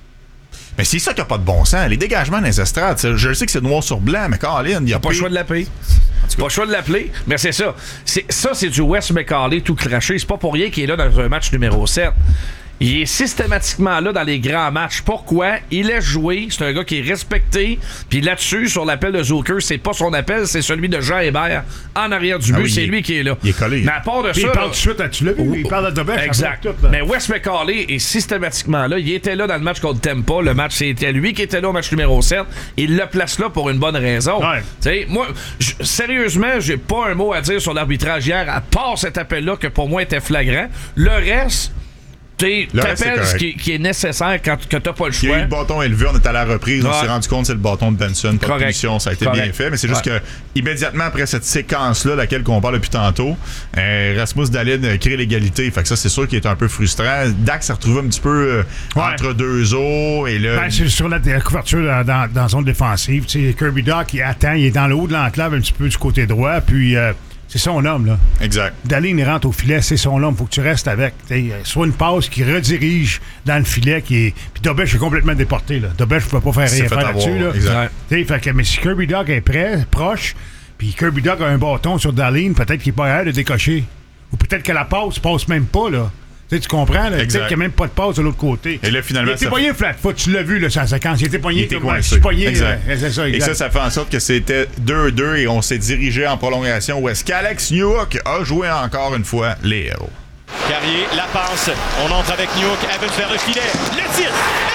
Mais c'est ça qui n'a pas de bon sens. Les dégagements dans les estrades, je sais que c'est noir sur blanc, mais Colin, il n'y a pas le choix de l'appeler. Pas le choix de l'appeler, mais c'est ça. C'est, ça, c'est du Wes McCauley tout craché. C'est pas pour rien qu'il est là dans un match numéro sept. Il est systématiquement là dans les grands matchs. Pourquoi? Il laisse jouer. C'est un gars qui est respecté. Puis là-dessus, sur l'appel de Zucker, c'est pas son appel, c'est celui de Jean Hébert en arrière du but. Ah oui, c'est lui qui est là. Il est collé. Mais à part de puis ça... Il parle tout de suite à tu l'as vu, il parle de Dobèche. Exact. Tout, mais Wes McCauley est systématiquement là. Il était là dans le match contre Tampa. Le match, c'était lui qui était là au match numéro sept. Il le place là pour une bonne raison. Ouais. T'sais, moi, j- sérieusement, j'ai pas un mot à dire sur l'arbitrage hier, à part cet appel-là que pour moi était flagrant. Le reste... Tu Le reste, t'appelles c'est ce correct. qui, qui est nécessaire quand que t'as pas le Il y a eu choix. le bâton élevé, on est à la reprise, on Ouais. s'est rendu compte que c'est le bâton de Benson, pas de Correct. punition, ça a été Correct. bien fait, mais c'est juste Ouais. que immédiatement après cette séquence-là, laquelle qu'on parle depuis tantôt, euh, Rasmus Dahlin crée l'égalité, fait que ça c'est sûr qu'il est un peu frustrant. Dak s'est retrouvé un petit peu euh, Ouais. entre deux eaux, et là... Ben, c'est sur la, la couverture dans, dans, dans la zone défensive. Tu sais, Kirby Doc, il attend, il est dans le haut de l'enclave un petit peu du côté droit, puis euh, c'est son homme, là. Exact. Dahlin, il rentre au filet, c'est son homme, faut que tu restes avec. T'sais, soit une passe qui redirige dans le filet, qui est. Puis Dobech est complètement déporté, là. Dobech ne peut pas faire Il s'est rien fait faire avoir, là-dessus, là. exact. Ouais. T'sais, fait que, mais si Kirby Doc est prêt, proche, puis Kirby Doc a un bâton sur Dahlin, peut-être qu'il n'est pas capable de décocher. Ou peut-être que la passe passe même pas, là. T'sais, tu comprends, là? Exact. Peut-être qu'il n'y a même pas de passe de l'autre côté. Et là, finalement, Il était ça- pogné flat foot, tu l'as vu, là, sur la séquence. Il était pogné Il était comme coincé. je suis pogné. Exact. là. C'est ça, Et exact. ça, ça fait en sorte que c'était deux deux et on s'est dirigé en prolongation où est-ce qu'Alex Newhook a joué encore une fois les héros. Carrier, la passe. On entre avec Newhook. Evans vers le filet. Le tir. Et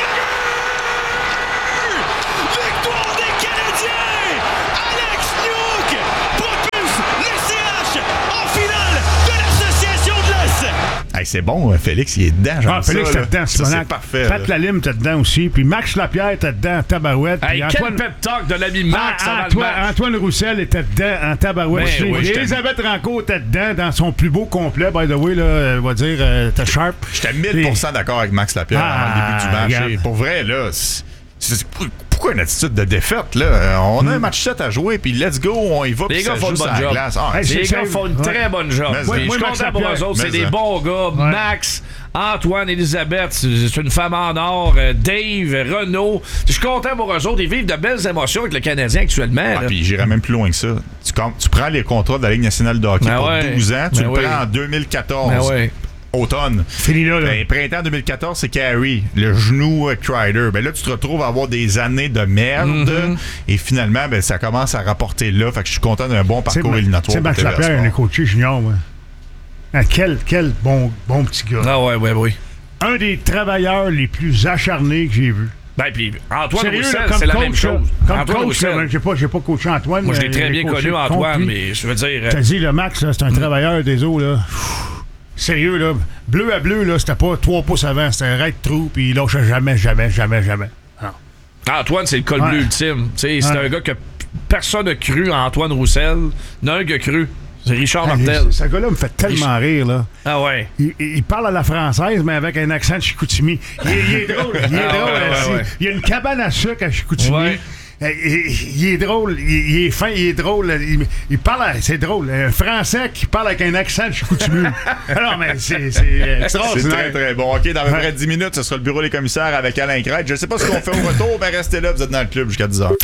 le but! Victoire des Canadiens! Alex Newhook propulse le C H en finale de l'Association de l'Est. Hey, c'est bon, euh, Félix, il est dedans. j'aime Ah, Félix, ça, t'es là. dedans, Ça, Simonac. c'est parfait. Pat là. Lalime, t'es dedans aussi. Puis Max Lapierre, t'es dedans en tabarouette. Hey, Puis quel Antoine... pep talk de l'ami Max Ah, avant le Antoine, match. Antoine Roussel était dedans en tabarouette. Ben aussi. oui, j'étais- Elisabeth Rancourt était dedans dans son plus beau complet. By the way, là, on va dire, euh, t'es sharp. J'étais mille pour cent d'accord avec Max Lapierre Ah, avant le début du match. regarde. Et pour vrai, là, c'est- c'est- pourquoi une attitude de défaite, là? Euh, On a un match sept à jouer, puis let's go, on y va, Les puis gars ça font joue une sur bonne la job. glace. Ah, Hey, c'est- Les c'est- gars font une ouais. très bonne job. Mais Puis moi, je suis Max content pour Lapierre. eux autres. C'est Mais des ça. bons gars. Ouais. Max, Antoine, Elisabeth, c'est c'est une femme en or. euh, Dave, Renaud. Je suis content pour eux autres. Ils vivent de belles émotions avec le Canadien actuellement. Ah, là. puis j'irais même plus loin que ça. Tu, com- tu prends les contrats de la Ligue nationale de hockey Ben pour ouais. douze ans, tu Ben le oui. prends en deux mille quatorze. Ben ouais. Automne. Fini là, là. Ben, printemps deux mille quatorze, c'est Carey, le genou euh, Crider. Ben là, tu te retrouves à avoir des années de merde. Mm-hmm. Et finalement, ben, ça commence à rapporter là. Fait que je suis content d'un bon C'est parcours Ma- éliminatoire. c'est Max pour T V R Lapierre, Sport. un coaché junior, moi. Ah, quel, quel bon, bon petit gars. Ah ouais, ouais, oui. Un des travailleurs les plus acharnés que j'ai vus. Ben, puis Antoine Sérieux, Roussel, là, comme c'est la coach, même là, chose. Comme Antoine coach, Roussel. là, j'ai pas, j'ai pas coaché Antoine. Moi, je l'ai mais très j'ai bien coaché connu, contre Antoine, lui. mais je veux dire. Je te euh, dis, le Max, là, c'est un travailleur des eaux, là. Sérieux, là. Bleu à bleu, là, c'était pas trois pouces avant, c'était un raid de trou, puis il lâchait jamais, jamais, jamais, jamais. Non. Antoine, c'est le col Ouais. bleu ultime. Tu sais, c'est Ouais. un gars que personne n'a cru à Antoine Roussel. Il y en a un qui a cru. C'est Richard Ah, Martel. ce gars-là me fait tellement rire, là. Ah ouais. Il, il parle à la française, mais avec un accent de Chicoutimi. Il, est- il est drôle. Il est Ah, drôle. ouais, là, ouais, c'est- ouais. Il y a une cabane à sucre à Chicoutimi. Ouais. Euh, Il, il est drôle. Il, il est fin, il est drôle. Il, il parle, à- c'est drôle. Un Français qui parle avec un accent de Chicoutimi. Alors, mais c'est c'est C'est extraordinaire. très, très bon. OK, dans à peu près dix minutes, ce sera le bureau des commissaires avec Alain Crête. Je sais pas ce qu'on fait au retour, mais restez là, vous êtes dans le club jusqu'à dix heures.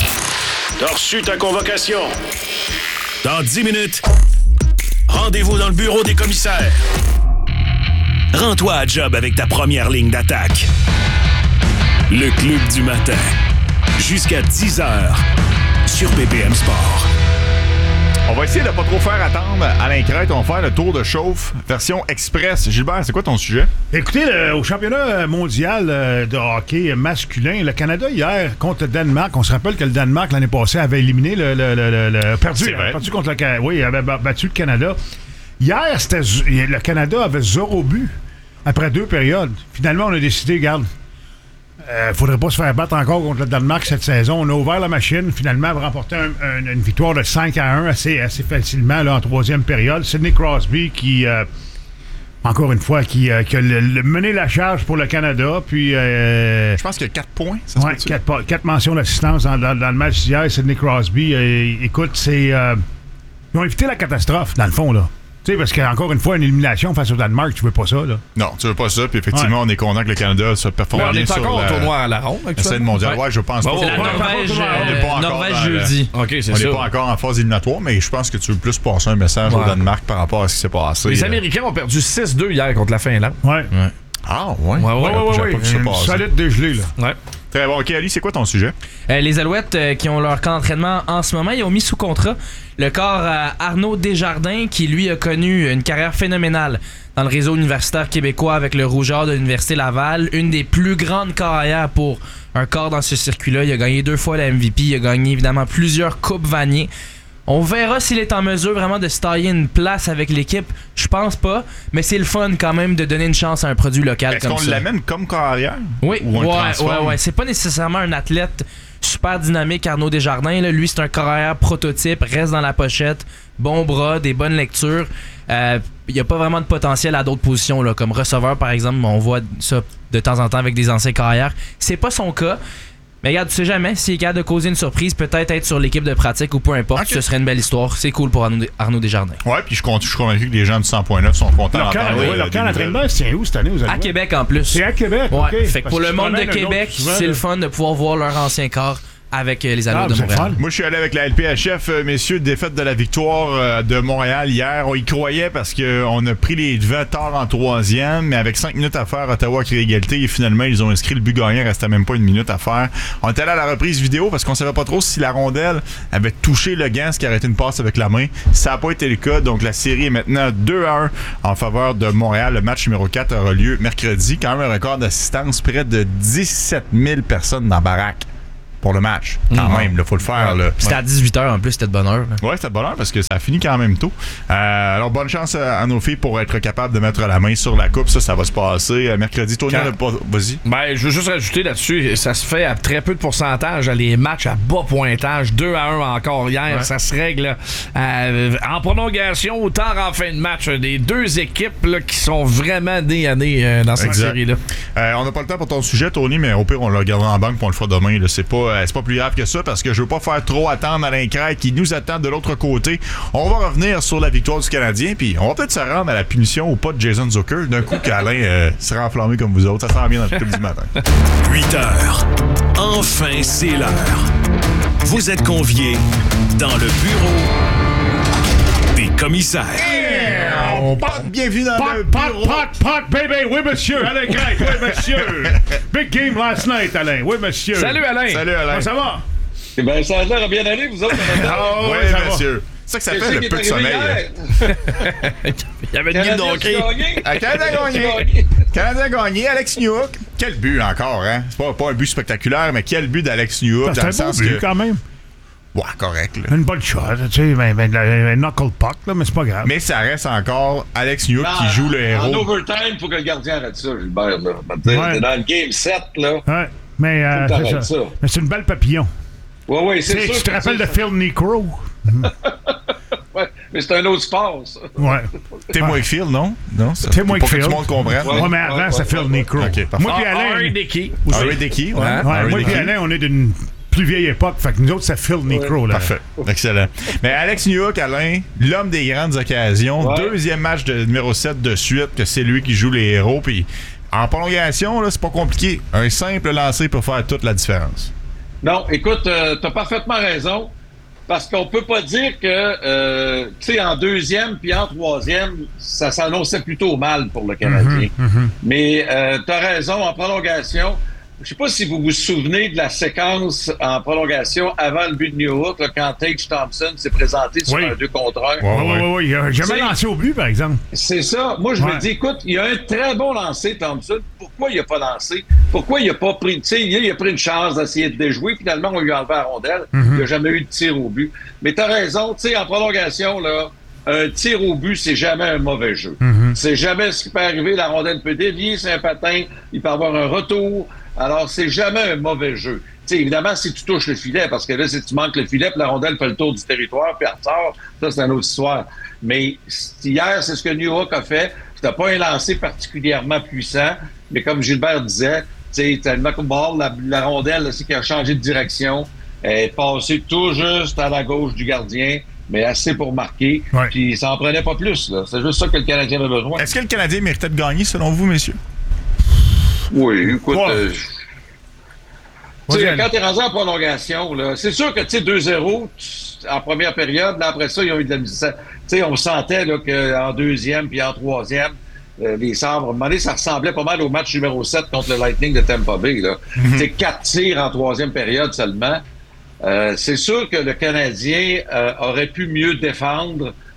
T'as reçu ta convocation. Dans dix minutes, rendez-vous dans le bureau des commissaires. Rends-toi à job avec ta première ligne d'attaque. Le Club du matin. Jusqu'à dix heures sur B P M Sport. On va essayer de pas trop faire attendre Alain Crête. On va faire le tour de chauffe, version express. Gilbert, c'est quoi ton sujet? Écoutez, le- au championnat mondial euh, de hockey masculin, le Canada hier contre le Danemark, on se rappelle que le Danemark l'année passée avait éliminé le, le- le- le- le- perdu, C'est vrai. perdu contre le Canada. Oui, il avait ba- battu le Canada. Hier, c'était z- le Canada avait zéro but après deux périodes. Finalement, on a décidé, regarde, euh, faudrait pas se faire battre encore contre le Danemark cette saison. On a ouvert la machine, finalement, on a remporté un- un- une victoire de cinq à un assez, assez facilement là, en troisième période. Sidney Crosby qui... euh, encore une fois, qui, euh, qui a le- le- mené la charge pour le Canada. Puis, euh, Je pense qu'il y a quatre points. Ça se ouais, peut-tu? quatre, pa- quatre mentions d'assistance dans, dans- dans le match d'hier. Sidney Crosby, euh, écoute, c'est. euh, ils ont évité la catastrophe, dans le fond, là. Tu sais, parce qu'encore une fois, une élimination face au Danemark, tu veux pas ça, là. Non, tu veux pas ça. Puis effectivement, on est content que le Canada se performe Mais on bien est sur encore la, au tournoi à la ronde. la scène mondiale. Ouais, je pense Bon, pas. c'est La Ouais, Norvège, on n'est euh, pas encore Norvège dans le- jeudi. OK, c'est On ça. n'est pas encore en phase éliminatoire, mais je pense que tu veux plus passer un message au Ouais. Danemark par rapport à ce qui s'est passé. Les Euh, Américains ont perdu six deux hier contre la Finlande. Ouais. Ah, ouais. Ouais, ouais, Ouais, ouais, J'avais ouais. pas vu ça Une passer. solide dégelée, là. Ouais. Très bon. OK, Ali, c'est quoi ton sujet? Euh, les Alouettes euh, qui ont leur camp d'entraînement en ce moment, ils ont mis sous contrat le corps à Arnaud Desjardins qui lui a connu une carrière phénoménale dans le réseau universitaire québécois avec le Rougeur de l'Université Laval, une des plus grandes carrières pour un corps dans ce circuit-là. Il a gagné deux fois la M V P, il a gagné évidemment plusieurs coupes Vanier. On verra s'il est en mesure vraiment de se tailler une place avec l'équipe. Je pense pas, mais c'est le fun quand même de donner une chance à un produit local Est-ce comme qu'on ça. l'amène comme carrière? Oui, Ou on le ouais, transforme? ouais, ouais. C'est pas nécessairement un athlète super dynamique, Arnaud Desjardins. Là. Lui, c'est un carrière prototype, reste dans la pochette, bon bras, des bonnes lectures. Il euh, n'y a pas vraiment de potentiel à d'autres positions, là, comme receveur, par exemple. On voit ça de temps en temps avec des anciens carrières. C'est pas son cas. Mais regarde, tu sais jamais, s'il est capable de causer une surprise, peut-être être sur l'équipe de pratique ou peu importe, okay. Ce serait une belle histoire. C'est cool pour Arnaud, Arnaud Desjardins. Ouais, puis je, je suis convaincu que les gens du cent point neuf sont contents d'entendre. Oui, leur camp d'entraînement, c'est où cette année? Vous allez à Québec en plus. C'est à Québec, ouais. OK. Fait que pour le monde de Québec, c'est le fun de pouvoir voir leur ancien corps avec euh, les Alouettes ah, de Montréal. Moi, je suis allé avec la L P H F, euh, messieurs, défaite de la victoire euh, de Montréal hier. On y croyait parce qu'on a pris les devants tard en troisième, mais avec cinq minutes à faire, Ottawa a créé égalité et finalement, ils ont inscrit le but gagnant. Il restait même pas une minute à faire. On était allé à la reprise vidéo parce qu'on savait pas trop si la rondelle avait touché le gant, ce qui arrêtait une passe avec la main. Ça n'a pas été le cas, donc la série est maintenant deux à un en faveur de Montréal. Le match numéro quatre aura lieu mercredi. Quand même un record d'assistance, près de dix-sept mille personnes dans la baraque. Pour le match, quand mmh. même, il faut le faire. Ouais. Là. C'était à dix-huit heures en plus, c'était de bonne heure. Ouais, c'était de bonne heure parce que ça a fini quand même tôt. Euh, alors, bonne chance à, à nos filles pour être capables de mettre la main sur la coupe. Ça, ça va se passer euh, mercredi. Tony, quand... vas-y. Ben, je veux juste rajouter là-dessus, ça se fait à très peu de pourcentage. Les matchs à bas pointage, deux à un encore hier, ouais. Ça se règle euh, en prolongation ou tard en fin de match. Les deux équipes là, qui sont vraiment nez à nez euh, dans cette exact. série-là. Euh, on n'a pas le temps pour ton sujet, Tony, mais au pire, on le regardera en banque pour on le fera demain. Là. C'est pas. C'est pas plus grave que ça parce que je veux pas faire trop attendre Alain Craig qui nous attend de l'autre côté. On va revenir sur la victoire du Canadien puis on va peut-être se rendre à la punition ou pas de Jason Zucker d'un coup qu'Alain euh, sera enflammé comme vous autres. Ça sent bien dans le club du matin. huit heures. Enfin, c'est l'heure. Vous êtes conviés dans le bureau des commissaires. Yeah! On part bienvenue dans pot, le pot, bureau. Pot, pot, baby! Oui, monsieur! Alain Craig! Oui, monsieur! Big game last night, Alain! Oui, monsieur! Salut, Alain! Salut, Alain! Comment ça va? Eh bien, ça a l'air bien aller, vous autres? Oh, oui, ça monsieur! C'est ça que ça fait, le peu de sommeil. Il y avait une game d'hockey. Canadien a gagné! Canadien a gagné! Alex Newhook! Quel but encore, hein? C'est pas, pas un but spectaculaire, mais quel but d'Alex Newhook! C'est un bon but, que... quand même. Ouais, correct. Là. Une bonne shot, tu sais, ben, ben, un knuckle puck, là, mais c'est pas grave. Mais ça reste encore Alex Newhook qui joue le héros. En overtime, il faut que le gardien arrête ça, Gilbert. Là. Ouais. T'es dans le game sept, là. Ouais, mais, euh, c'est ça. ça. Mais c'est une belle papillon. Oui, oui, c'est sûr. Tu te rappelles de Phil Necro? Ouais, mais c'est un autre sport, ça. Ouais. Tim Wakefield, non? Non, Tim Wakefield. Pour que tout le monde comprenne. Ouais, ouais mais avant, ouais, c'est Phil ouais, Necro. Okay, moi puis Alain... Harry Dickey. Harry Dickey, ouais. ouais, ouais moi puis Alain, on est d'une plus vieille époque, fait que nous autres, c'est Phil Necro. Ouais. Là. Parfait. Excellent. Mais Alex Newhook, Alain, l'homme des grandes occasions, ouais. Deuxième match de numéro sept de suite, que c'est lui qui joue les héros, puis en prolongation, là, c'est pas compliqué. Un simple lancer peut faire toute la différence. Non, écoute, euh, t'as parfaitement raison. Parce qu'on peut pas dire que, euh, tu sais, en deuxième puis en troisième, ça s'annonçait plutôt mal pour le Canadien. Mm-hmm, mm-hmm. Mais euh, t'as raison, en prolongation, je sais pas si vous vous souvenez de la séquence en prolongation avant le but de Newhook, là, quand Tage Thompson s'est présenté sur oui. un deux contre un. Oui, oui, oui. oui. Il a jamais lancé au but, par exemple. C'est ça. Moi, je ouais. me dis, écoute, il a un très bon lancé, Thompson. Pourquoi il a pas lancé? Pourquoi il a pas pris... Tu sais, il a pris une chance d'essayer de déjouer. Finalement, on lui a enlevé la rondelle. Mm-hmm. Il n'a jamais eu de tir au but. Mais t'as raison, tu sais, en prolongation, là, un tir au but, c'est jamais un mauvais jeu. Mm-hmm. C'est jamais ce qui peut arriver. La rondelle peut dévier, c'est un patin. Il peut avoir un retour. Alors, c'est jamais un mauvais jeu. Tu sais, évidemment, si tu touches le filet, parce que là, si tu manques le filet, puis la rondelle fait le tour du territoire, puis elle ressort, ça, c'est une autre histoire. Mais hier, c'est ce que Newhook a fait. C'était pas un lancer particulièrement puissant, mais comme Gilbert disait, tu sais, t'as le knock-ball, la, la rondelle, c'est qui a changé de direction, elle est passée tout juste à la gauche du gardien, mais assez pour marquer, ouais. Puis ça en prenait pas plus, là. C'est juste ça que le Canadien avait besoin. Est-ce que le Canadien méritait de gagner, selon vous, messieurs? Oui, écoute... Ouais. Euh, tu sais, quand t'es rendu en prolongation, là, c'est sûr que, tu sais, deux zéro en première période, là, après ça, ils ont eu de la misère. Tu sais, on sentait, là, qu'en deuxième puis en troisième, euh, les Sabres, à un moment donné, ça ressemblait pas mal au match numéro sept contre le Lightning de Tampa Bay, là. Mm-hmm. Tu sais, quatre tirs en troisième période seulement. Euh, c'est sûr que le Canadien euh, aurait pu mieux défendre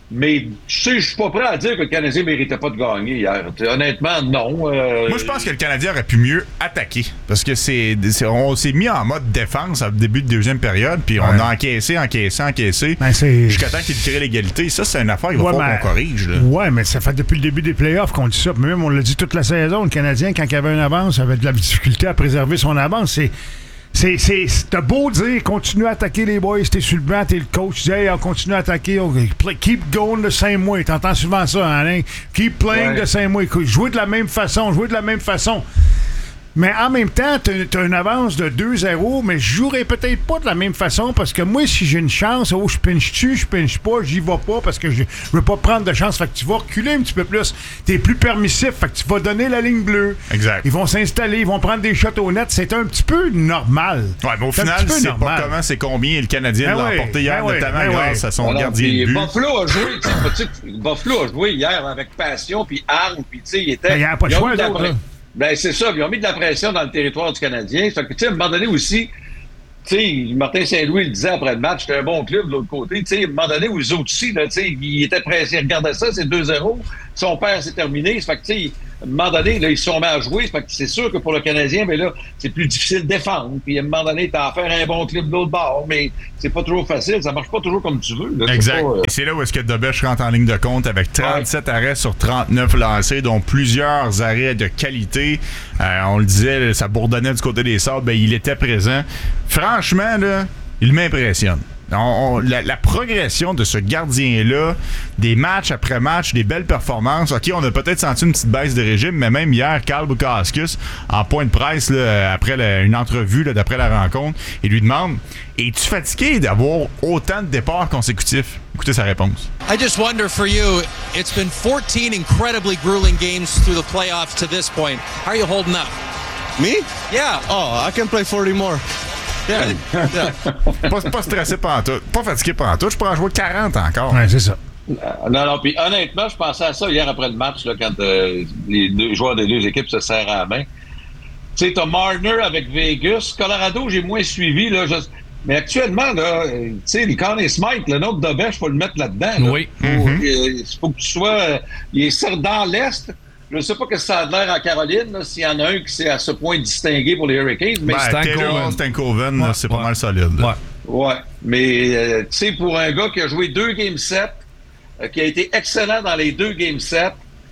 Mais tu sais, je suis pas prêt à dire que le Canadien ne méritait pas de gagner hier. T'sais, honnêtement, non. Euh, Moi, je pense que le Canadien aurait pu mieux attaquer. Parce que c'est, c'est on s'est mis en mode défense au début de deuxième période, puis ouais. on a encaissé, encaissé, encaissé. Ben, c'est... Jusqu'à temps qu'il crée l'égalité. Ça, c'est une affaire qu'il va ouais, falloir mais... qu'on corrige. Là. Ouais, mais ça fait depuis le début des playoffs qu'on dit ça. Même on l'a dit toute la saison. Le Canadien, quand il avait une avance, avait de la difficulté à préserver son avance. C'est. C'est, c'est, t'as beau dire, continue à attaquer les boys, t'es sur le banc, t'es le coach, tu dis, hey, on continue à attaquer, okay. Play, keep going the same way. T'entends souvent ça, Alain? Keep playing ouais. the same way. Jouer de la même façon, jouer de la même façon. Mais en même temps, t'as, t'as une avance de deux zéro, mais je jouerais peut-être pas de la même façon parce que moi, si j'ai une chance, oh, je pinche-tu, je pinche pas, j'y vais pas parce que je veux pas prendre de chance. Fait que tu vas reculer un petit peu plus. T'es plus permissif, fait que tu vas donner la ligne bleue. Exact. Ils vont s'installer, ils vont prendre des shots au net. C'est un petit peu normal. Ouais, mais au c'est final, c'est normal. Pas comment, c'est combien le Canadien ben l'a emporté oui, hier, ben notamment ben grâce oui. à son Alors, gardien de but. Buffalo a joué, Buffalo a joué hier avec passion puis arme, puis tu sais, il était. Il n'y a pas de choix d'autre, là. Ben, c'est ça. Ils ont mis de la pression dans le territoire du Canadien. Fait que, tu sais, à un moment donné aussi, tu sais, Martin Saint-Louis le disait après le match, c'était un bon club de l'autre côté. Tu sais, à un moment donné, où les autres aussi, là, tu sais, ils étaient pressés. Ils regardaient ça, c'est deux zéro. Son père, c'est terminé. Fait que, tu sais, à un moment donné, là, ils se sont mis à jouer. Fait que c'est sûr que pour le Canadien, mais là, c'est plus difficile de défendre. Puis à un moment donné, t'as à faire un bon club de l'autre bord. Mais c'est pas toujours facile. Ça marche pas toujours comme tu veux. Là. Exact. C'est pas, euh... Et c'est là où est-ce que Dobech rentre en ligne de compte avec trente-sept ouais. arrêts sur trente-neuf lancés, dont plusieurs arrêts de qualité. Euh, on le disait, ça bourdonnait du côté des Sables. Ben, il était présent. Franchement, là, il m'impressionne. On, on, la, la progression de ce gardien-là, des matchs après match, des belles performances. OK, on a peut-être senti une petite baisse de régime, mais même hier, Carl Bukauskas, en point de presse, là, après la, une entrevue là, d'après la rencontre, il lui demande « Es-tu fatigué d'avoir autant de départs consécutifs? » Écoutez sa réponse. I just wonder for you, it's been fourteen incredibly grueling games through the playoffs to this point. How are you holding up? Me? Yeah. Oh, I can play forty more. Yeah. yeah. pas, pas stressé pantoute, pas fatigué pantoute, je pourrais en jouer quarante encore. Ouais, c'est ça. Non, non, puis honnêtement, je pensais à ça hier après le match, là, quand euh, les deux joueurs des deux équipes se serrent à la main. Tu sais, t'as Marner avec Vegas. Colorado, j'ai moins suivi, là. Je... Mais actuellement, là, tu sais, les Conn Smythe, le nom de Dobech, il faut le mettre là-dedans. Là. Oui. Il faut, mm-hmm. euh, faut que tu sois... Euh, il est dans l'Est. Je ne sais pas que ça a l'air à Caroline, là, s'il y en a un qui s'est à ce point distingué pour les Hurricanes. Mais ben, Taylor Stankoven, ouais, c'est pas ouais. mal solide. Ouais. ouais. Mais, euh, tu sais, pour un gars qui a joué deux Game sept, euh, qui a été excellent dans les deux Game sept,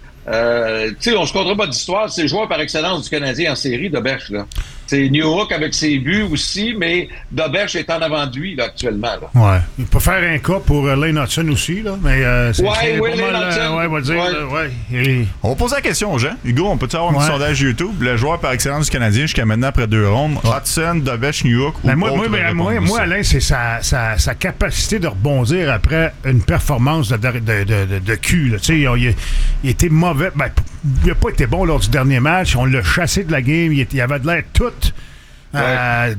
euh, tu sais, on se comptera pas d'histoire, c'est le joueur par excellence du Canadien en série, Dobech, là. C'est New York avec ses buts aussi, mais Dobech est en avant de lui, là, actuellement. Là. Ouais. Il peut faire un cas pour euh, Lane Hudson aussi, là. Mais euh, c'est, ouais, c'est oui, pas Lane mal, Hudson. Euh, ouais, on va dire. Ouais. Là, ouais. Et... On va poser la question aux gens. Hugo, on peut-tu avoir un ouais. petit sondage YouTube? Le joueur par excellence du Canadien jusqu'à maintenant après deux rondes, ouais. Hudson, Dobech, New York ben ou moi, moi, ben, moi, moi, Alain, c'est sa, sa, sa capacité de rebondir après une performance de, de, de, de, de cul. Là. Il, il, il était mauvais. Ben, il n'a pas été bon lors du dernier match. On l'a chassé de la game. Il, il avait de l'air tout... Ouais. Euh,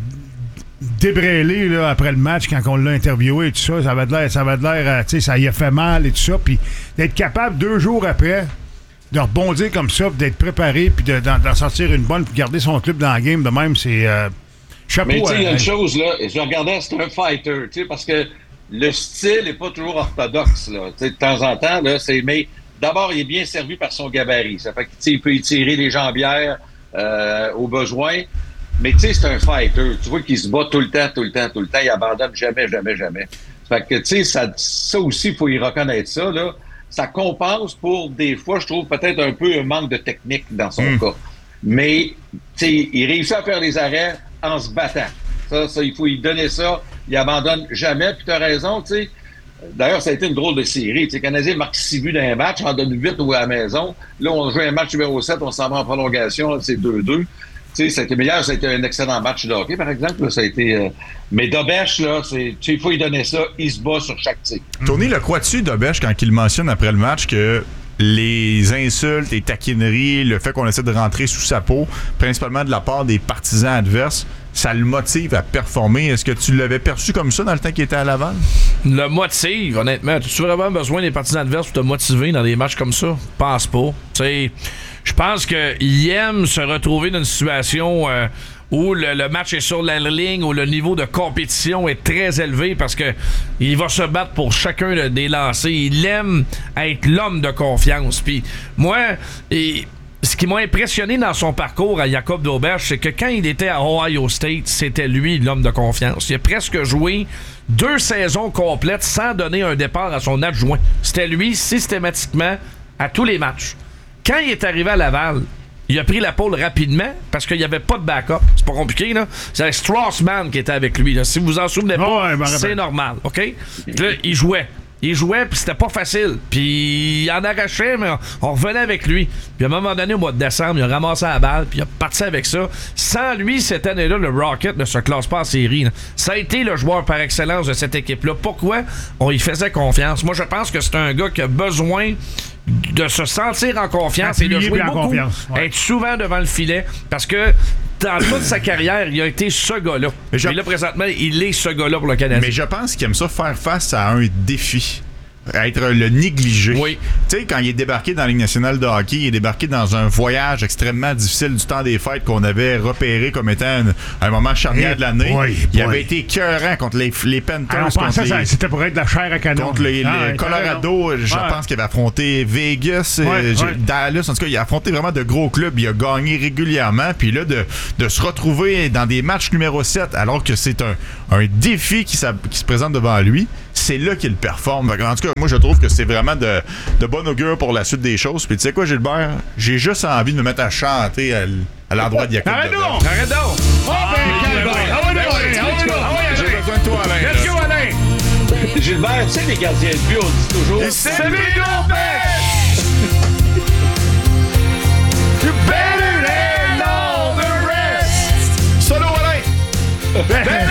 débrêlé là, après le match quand on l'a interviewé et tout ça, ça avait de l'air, ça avait de l'air, euh, tu sais, ça y a fait mal et tout ça, puis d'être capable deux jours après de rebondir comme ça, puis d'être préparé, puis de, d'en, d'en sortir une bonne, puis garder son club dans la game de même, c'est euh, chapeau. Mais tu sais, il y a hein, une chose là, je regardais, c'est un fighter, tu sais, parce que le style n'est pas toujours orthodoxe là, tu sais, de temps en temps là, c'est, mais d'abord il est bien servi par son gabarit, ça fait qu'il peut étirer les jambières euh, au besoin. Mais tu sais, c'est un fighter. Tu vois qu'il se bat tout le temps, tout le temps, tout le temps. Il abandonne jamais, jamais, jamais. Fait que, tu sais, ça, ça aussi, il faut y reconnaître ça, là. Ça compense pour, des fois, je trouve, peut-être un peu un manque de technique dans son mmh. cas. Mais, tu sais, il réussit à faire les arrêts en se battant. Ça, ça, il faut lui donner ça. Il abandonne jamais. Puis tu as raison, tu sais. D'ailleurs, ça a été une drôle de série. Tu sais, le Canadien marque six buts dans un match, en donne huit ou à la maison. Là, on joue un match numéro sept, on s'en va en prolongation, là, c'est deux deux. Tu sais, ça a été meilleur, ça a été un excellent match de hockey, par exemple. Là, ça a été, euh... Mais Dobech, là, c'est, il faut lui donner ça. Il se bat sur chaque tir. Tony, le crois-tu, Dobech, quand il mentionne après le match que les insultes, les taquineries, le fait qu'on essaie de rentrer sous sa peau, principalement de la part des partisans adverses, ça le motive à performer? Est-ce que tu l'avais perçu comme ça dans le temps qu'il était à Laval? Le motive, honnêtement. As-tu vraiment besoin des partisans adverses pour te motiver dans des matchs comme ça? Pense pas. Tu sais... Je pense qu'il aime se retrouver dans une situation euh, où le, le match est sur la ligne, où le niveau de compétition est très élevé parce que il va se battre pour chacun des lancers. Il aime être l'homme de confiance. Puis moi, et, ce qui m'a impressionné dans son parcours à Jacob Dauberge, c'est que quand il était à Ohio State, c'était lui l'homme de confiance. Il a presque joué deux saisons complètes sans donner un départ à son adjoint. C'était lui systématiquement à tous les matchs. Quand il est arrivé à Laval, il a pris la pole rapidement parce qu'il n'y avait pas de backup. C'est pas compliqué, là. C'est Strassman qui était avec lui, là. Si vous vous en souvenez pas, oh, ouais, c'est normal, OK? Là, il jouait. Il jouait, puis c'était pas facile. Puis il en arrachait, mais on, on revenait avec lui. Puis à un moment donné, au mois de décembre, il a ramassé la balle, puis il a parti avec ça. Sans lui, cette année-là, le Rocket ne se classe pas en série, là. Ça a été le joueur par excellence de cette équipe-là. Pourquoi on y faisait confiance? Moi, je pense que c'est un gars qui a besoin de se sentir en confiance Appuyé et de jouer en beaucoup, confiance, ouais. être souvent devant le filet, parce que dans toute sa carrière, il a été ce gars-là. Mais je... là, présentement, il est ce gars-là pour le Canadien. Mais je pense qu'il aime ça faire face à un défi. Être le négligé. Oui. Tu sais, quand il est débarqué dans la Ligue nationale de hockey, il est débarqué dans un voyage extrêmement difficile du temps des fêtes qu'on avait repéré comme étant un, un moment charnière de l'année. Oui, il oui. avait été écœurant contre les, les Panthers. Alors, on pensait contre que les, c'était pour être de la chair à canon. Contre les, ah, les Colorado, je ouais. pense qu'il avait affronté Vegas, ouais, euh, ouais. Dallas. En tout cas, il a affronté vraiment de gros clubs. Il a gagné régulièrement. Puis là, de, de se retrouver dans des matchs numéro sept, alors que c'est un, un défi qui, qui se présente devant lui, c'est là qu'il performe. En tout cas, moi, je trouve que c'est vraiment de, de bon augure pour la suite des choses. Puis tu sais quoi, Gilbert? J'ai juste envie de me mettre à chanter à, à l'endroit de Jacob. Arrête donc! Arrête donc! Oh, ben, Calvin! Ah ouais, ouais, J'ai besoin de toi, Alain. Let's go, Alain! Gilbert, tu sais, les gardiens de but, on dit toujours... C'est lui, You better than all the rest! Solo, Alain!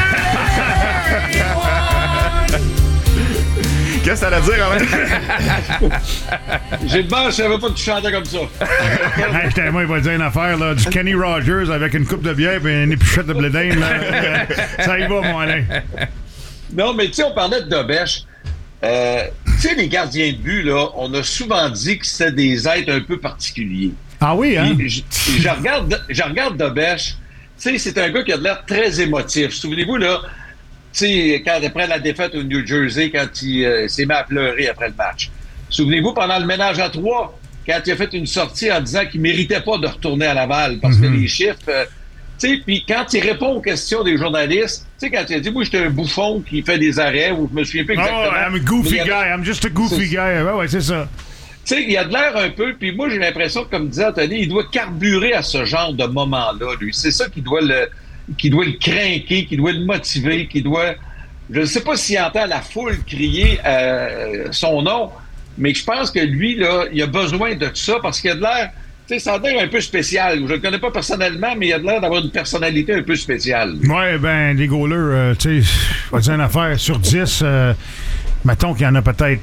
Qu'est-ce que t'as à dire, Alain? Gilbert, je savais pas que tu chantais comme ça. Hey, j'étais, moi, il va dire une affaire, là, du Kenny Rogers avec une coupe de bière et une épluchette de blé d'Inde, là. Ça y va, mon Alain. Non, mais tu sais, on parlait de Dobèche. Euh, tu sais, les gardiens de but, là, on a souvent dit que c'était des êtres un peu particuliers. Ah oui, hein? Je, je regarde, je regarde Dobèche. Tu sais, c'est un gars qui a de l'air très émotif. Souvenez-vous, là, tu sais, quand après la défaite au New Jersey, quand il euh, s'est mis à pleurer après le match. Souvenez-vous, pendant le ménage à trois, quand il a fait une sortie en disant qu'il méritait pas de retourner à Laval parce mm-hmm. que les chiffres... Euh, tu sais, puis quand il répond aux questions des journalistes, tu sais, quand il a dit, moi, j'étais un bouffon qui fait des arrêts, ou je me souviens plus exactement. Oh, I'm a goofy a... guy, I'm just a goofy guy. Ouais, ouais, c'est ça. Tu sais, il a de l'air un peu, puis moi, j'ai l'impression que, comme disait Anthony, il doit carburer à ce genre de moment-là, lui. C'est ça qui doit le, qui doit le craquer, qui doit le motiver, qui doit... Je ne sais pas s'il entend la foule crier euh, son nom, mais je pense que lui, là, il a besoin de ça parce qu'il a de l'air... Tu sais, ça a l'air un peu spécial. Je ne le connais pas personnellement, mais il a de l'air d'avoir une personnalité un peu spéciale. Ouais, ben, les goalers, euh, tu sais, on va dire une affaire, sur dix, euh, mettons qu'il y en a peut-être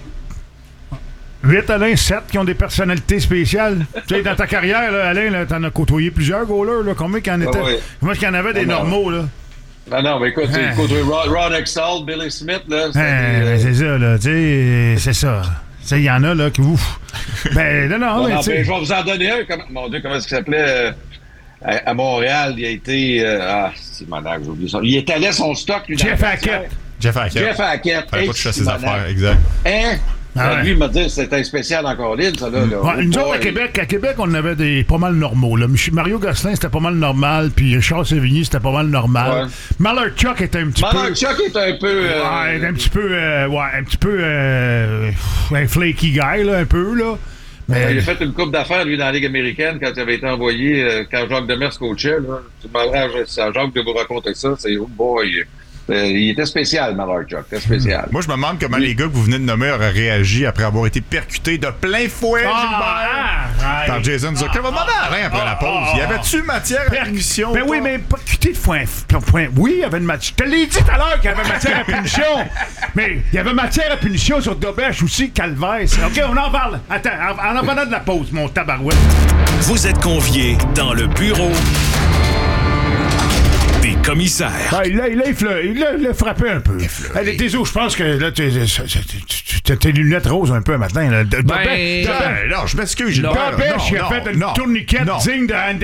huit, Alain, sept qui ont des personnalités spéciales. Tu sais, dans ta carrière, là, Alain, là, t'en as côtoyé plusieurs goalers, là. Combien qu'il y en était? Ah ouais. Moi, qu'il y en avait des ah normaux, là. Non, non, mais écoute, tu hein. côtoyé Ron, Ron Extall, Billy Smith, là. Hein, des, ben, c'est ça, là, tu sais, c'est ça. Il y en a, là, qui ouf. Ben, non, non, bon, mais non, tu sais. ben, je vais vous en donner un. Comment, mon Dieu, comment est-ce qu'il s'appelait? Euh, à, à Montréal, il a été. Euh, ah, c'est malade, j'ai oublié ça. Il étalait son stock, lui. Jeff Hackett. Jeff Hackett. Jeff Hackett. Fallait Hey, pas toucher à ses malade. affaires, exact. Hein? Ah ouais. Lui, il m'a dit que c'était un spécial encore libre, ça, là. là. Ouais, nous autres, à Québec, à Québec, on avait des pas mal normaux. Là. Mario Gosselin, c'était pas mal normal, puis Charles Sévigny, c'était pas mal normal. Ouais. Malarchuk était un petit Malarchuk peu... Malarchuk est un peu... Euh... Ouais, un petit peu... Euh, ouais, un petit peu... Euh, un flaky guy, là, un peu, là. Mais... Ouais, il a fait une coupe d'affaires, lui, dans la Ligue américaine, quand il avait été envoyé, euh, quand Jacques Demers coachait, là. Tu m'arranges à Jacques de vous raconter ça, c'est... Oh boy... Euh, il était spécial, Malarchuk. C'était spécial. Moi, je me demande comment oui. les gars que vous venez de nommer auraient réagi après avoir été percutés de plein fouet, ah, Gilbert, ah, par Jason Zucker. On va demander à Alain après ah, la pause. Ah, y avait-tu matière à punition? Ben oui, mais percuté de foin. Oui, il y avait une matière. Je te l'ai dit tout à l'heure qu'il y avait matière à punition. Mais il y avait matière à punition sur Dobèche aussi, Calvaire. OK, on en parle. Attends, en en venant de la pause, mon tabarouette. Vous êtes conviés dans le bureau des commissaires. Ben, là, il l'a il l'a- il l'a frappé un peu. Hey, tes os, je pense que là, t'es- t'as tes lunettes roses un peu matin. Là. De- de- Ben, de- Ben, non, je m'excuse, Gilbert. Dempêche, il a Non, fait une non, tourniquette non. digne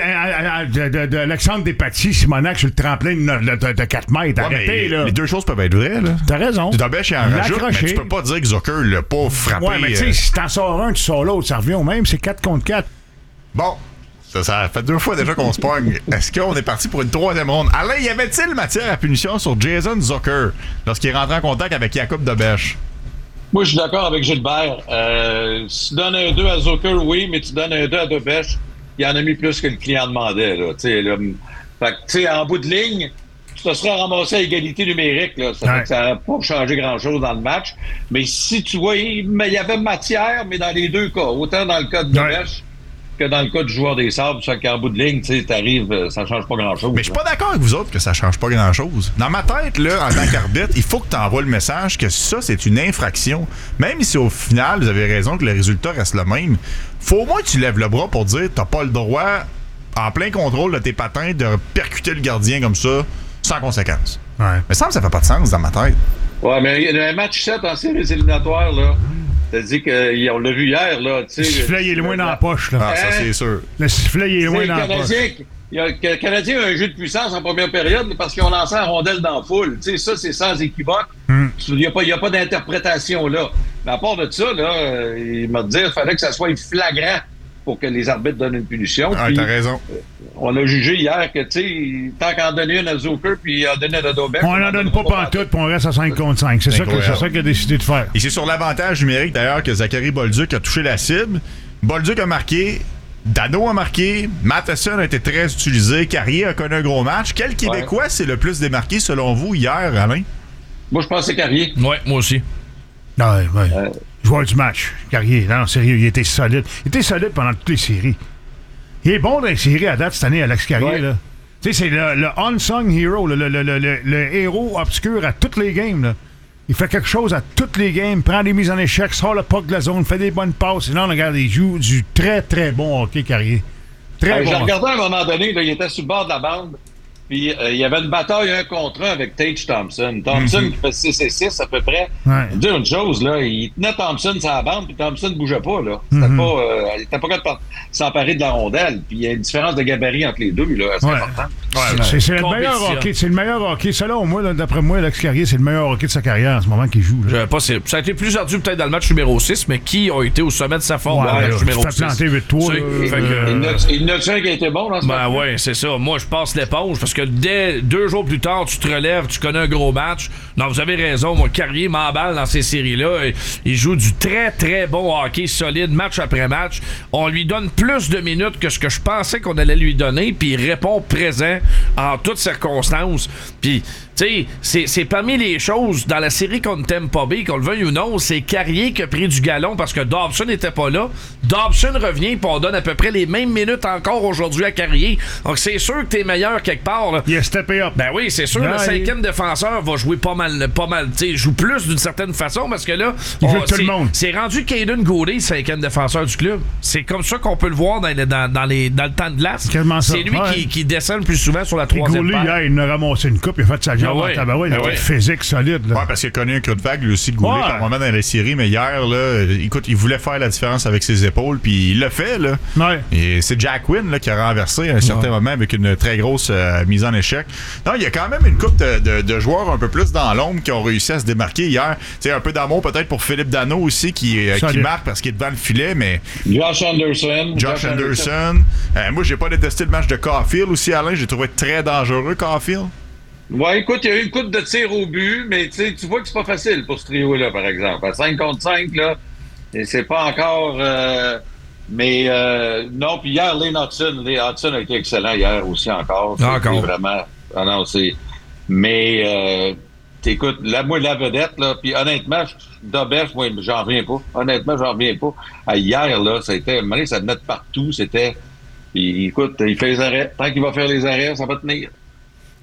de, de, de, de, de Alexandre Despatie, Simonac sur le tremplin de, de, de quatre mètres. Ouais, Arrêtez, mais là. Les deux choses peuvent être vraies, là. T'as raison. Dempêche, il en Il l'a rajoute, mais accroché. tu peux pas dire que Zucker l'a pas frappé. Ouais, mais tu euh, sais, si t'en sors un, tu sors l'autre, ça revient au même, c'est quatre contre quatre. Bon, ça, ça fait deux fois déjà qu'on se pogne. Est-ce qu'on est parti pour une troisième ronde? Alain, y avait-il matière à punition sur Jason Zucker lorsqu'il est rentré en contact avec Jacob Dempêche? Moi, je suis d'accord avec Gilbert. Euh, si tu donnes un deux à Zucker, oui, mais tu donnes un deux à Dempêche, il en a mis plus que le client demandait. Là. T'sais, là, fait que, tu sais, en bout de ligne, tu te serais ramassé à égalité numérique. Là. Ça Ouais. fait que ça n'a pas changé grand-chose dans le match. Mais si tu vois, il mais il y avait matière, mais dans les deux cas. Autant dans le cas de Dempêche que dans le cas du joueur des Sabres. Ça fait qu'en bout de ligne, tu sais, t'arrives, ça change pas grand-chose. Mais je suis pas d'accord avec vous autres que ça change pas grand-chose. Dans ma tête, là, en tant qu'arbitre, il faut que tu envoies le message que ça, c'est une infraction. Même si au final, vous avez raison que le résultat reste le même, faut au moins que tu lèves le bras pour dire t'as pas le droit, en plein contrôle de tes patins, de percuter le gardien comme ça, sans conséquence. Ouais. Mais ça me ça fait pas de sens dans ma tête. Ouais, mais un match sept en séries éliminatoires, là, t'as dit qu'on l'a vu hier, là, tu sais. Le sifflet, il est loin dans la poche, là. Ah, ça, Hein? c'est sûr. Le sifflet, il est loin Le dans la poche. Canadien, il y a- que le Canadien a un jeu de puissance en première période parce qu'ils ont lancé la rondelle dans la foule. Tu sais, ça, c'est sans équivoque. Hmm. Il n'y a pas, il y a pas d'interprétation là. Mais à part de ça, là, euh, il m'a dit qu'il fallait que ça soit flagrant pour que les arbitres donnent une punition. Ah, Puis, t'as raison. on a jugé hier que, tu sais, tant qu'en donner une à Zucker puis en donner à Dodobek. On n'en donne pas pantoute, puis on reste à cinq contre cinq. C'est ça que- Incroyable. c'est ça qu'il a décidé de faire. Et c'est sur l'avantage numérique, d'ailleurs, que Zachary Bolduc a touché la cible. Bolduc a marqué, Dano a marqué, Matheson a été très utilisé, Carrier a connu un gros match. Quel Québécois s'est le plus démarqué, selon vous, hier, Alain? Moi, je pense que c'est Carrier. Ouais, moi aussi. Ouais, ouais. Euh, Joueur du match, Carrier. Non, sérieux, il était solide. Il était solide pendant toutes les séries. Il est bon dans les séries à date cette année, Alex Carrier. Ouais. Là. Tu sais, c'est le, le unsung hero, le, le, le, le, le- le héros obscur à toutes les games. Là. Il fait quelque chose à toutes les games, prend des mises en échec, sort le puck de la zone, fait des bonnes passes. Sinon, regarde, il joue du très, très bon hockey, Carrier. Très Euh, bon. J'ai regardé à un moment donné, là, il était sur le bord de la bande, puis euh, il y avait une bataille un contre un avec Tage Thompson. Thompson Mhm. qui fait six et six à peu près. Ouais. Je vais dire une chose, là, il tenait Thompson sur la bande, puis Thompson ne bougeait pas. Là. C'était Mhm. pas, euh, il n'était pas capable de s'emparer de la rondelle. Puis il y a une différence de gabarit entre les deux, là, assez Ouais. important. C'est, c'est le Compétition. meilleur hockey. C'est le meilleur hockey. Selon moi, là, d'après moi, Alex Carrier, c'est le meilleur hockey de sa carrière en ce moment qu'il joue. Là. Je- pas, c'est- ça a été plus ardu peut-être dans le match numéro six, mais qui a été au sommet de sa forme Ouais, dans le là, match tu numéro te fais six? planter huit trois, Tu sais, là, fait que, euh, Il y en a- il y en a un qui a été bon dans ce Ben match? ouais, c'est ça. Moi, je passe l'éponge parce que dès deux jours plus tard, tu te relèves, tu connais un gros match. Non, vous avez raison. Moi, Carrier m'emballe dans ces séries-là. Il joue du très, très bon hockey solide, match après match. On lui donne plus de minutes que ce que je pensais qu'on allait lui donner, puis il répond présent en toutes circonstances. Puis, tu sais, c'est, c'est parmi les choses dans la série contre Tampa Bay, qu'on le veuille ou non, c'est Carrier qui a pris du galon parce que Dobson n'était pas là. Dobson revient, puis on donne à peu près les mêmes minutes encore aujourd'hui à Carrier. Donc, c'est sûr que t'es meilleur quelque part. Là. Il a steppé up. Ben oui, c'est sûr, Ouais, le cinquième défenseur va jouer pas mal, pas mal, tu sais, joue plus d'une certaine façon parce que là, Il veut on- tout le c'est, monde. c'est rendu Caden Goulet, cinquième défenseur du club. C'est comme ça qu'on peut le voir dans, les- dans, dans les, dans le temps de glace. Quasiment ça. C'est lui Ouais. qui, qui descend le plus souvent sur la Puis troisième Goulet, paire. hier, il a ramassé une coupe, il a fait sa job Ah ouais. en tabarouette. Il Ah était ouais. physique, solide. Là. Ouais, parce qu'il a connu un creux de vague, lui aussi, Goulet, Ouais. par moment dans les séries. Mais hier, là, euh, écoute, il voulait faire la différence avec ses épaules, puis il l'a fait, là. Ouais. Et c'est Jack Quinn là, qui a renversé à un certain moment avec une très grosse euh, mise en échec. Non, il y a quand même une couple de, de- de joueurs un peu plus dans l'ombre qui ont réussi à se démarquer hier. Tu sais, un peu d'amour peut-être pour Philippe Dano aussi qui, euh, qui Solide. marque parce qu'il est devant le filet, mais Josh Anderson. Josh Anderson. Euh, moi, j'ai pas détesté le match de Caulfield aussi, Alain. J'ai trouvé très dangereux, Caulfield. Ouais, écoute, il y a eu une coupe de tir au but, mais tu sais, tu vois que c'est pas facile pour ce trio-là, par exemple. À cinq contre cinq, là, et c'est pas encore... euh, mais euh, non, puis hier, Lane Hudson, Lane Hudson a été excellent hier aussi encore. C'était Encore. Vraiment... Ah non, c'est... Mais, euh, écoute, là, moi, la vedette, là, puis honnêtement, Dobef, moi, j'en reviens pas. Honnêtement, j'en reviens pas. À hier, là, ça a été... Ça venait de partout, c'était... Puis, écoute, il fait les arrêts. Tant qu'il va faire les arrêts, ça va tenir.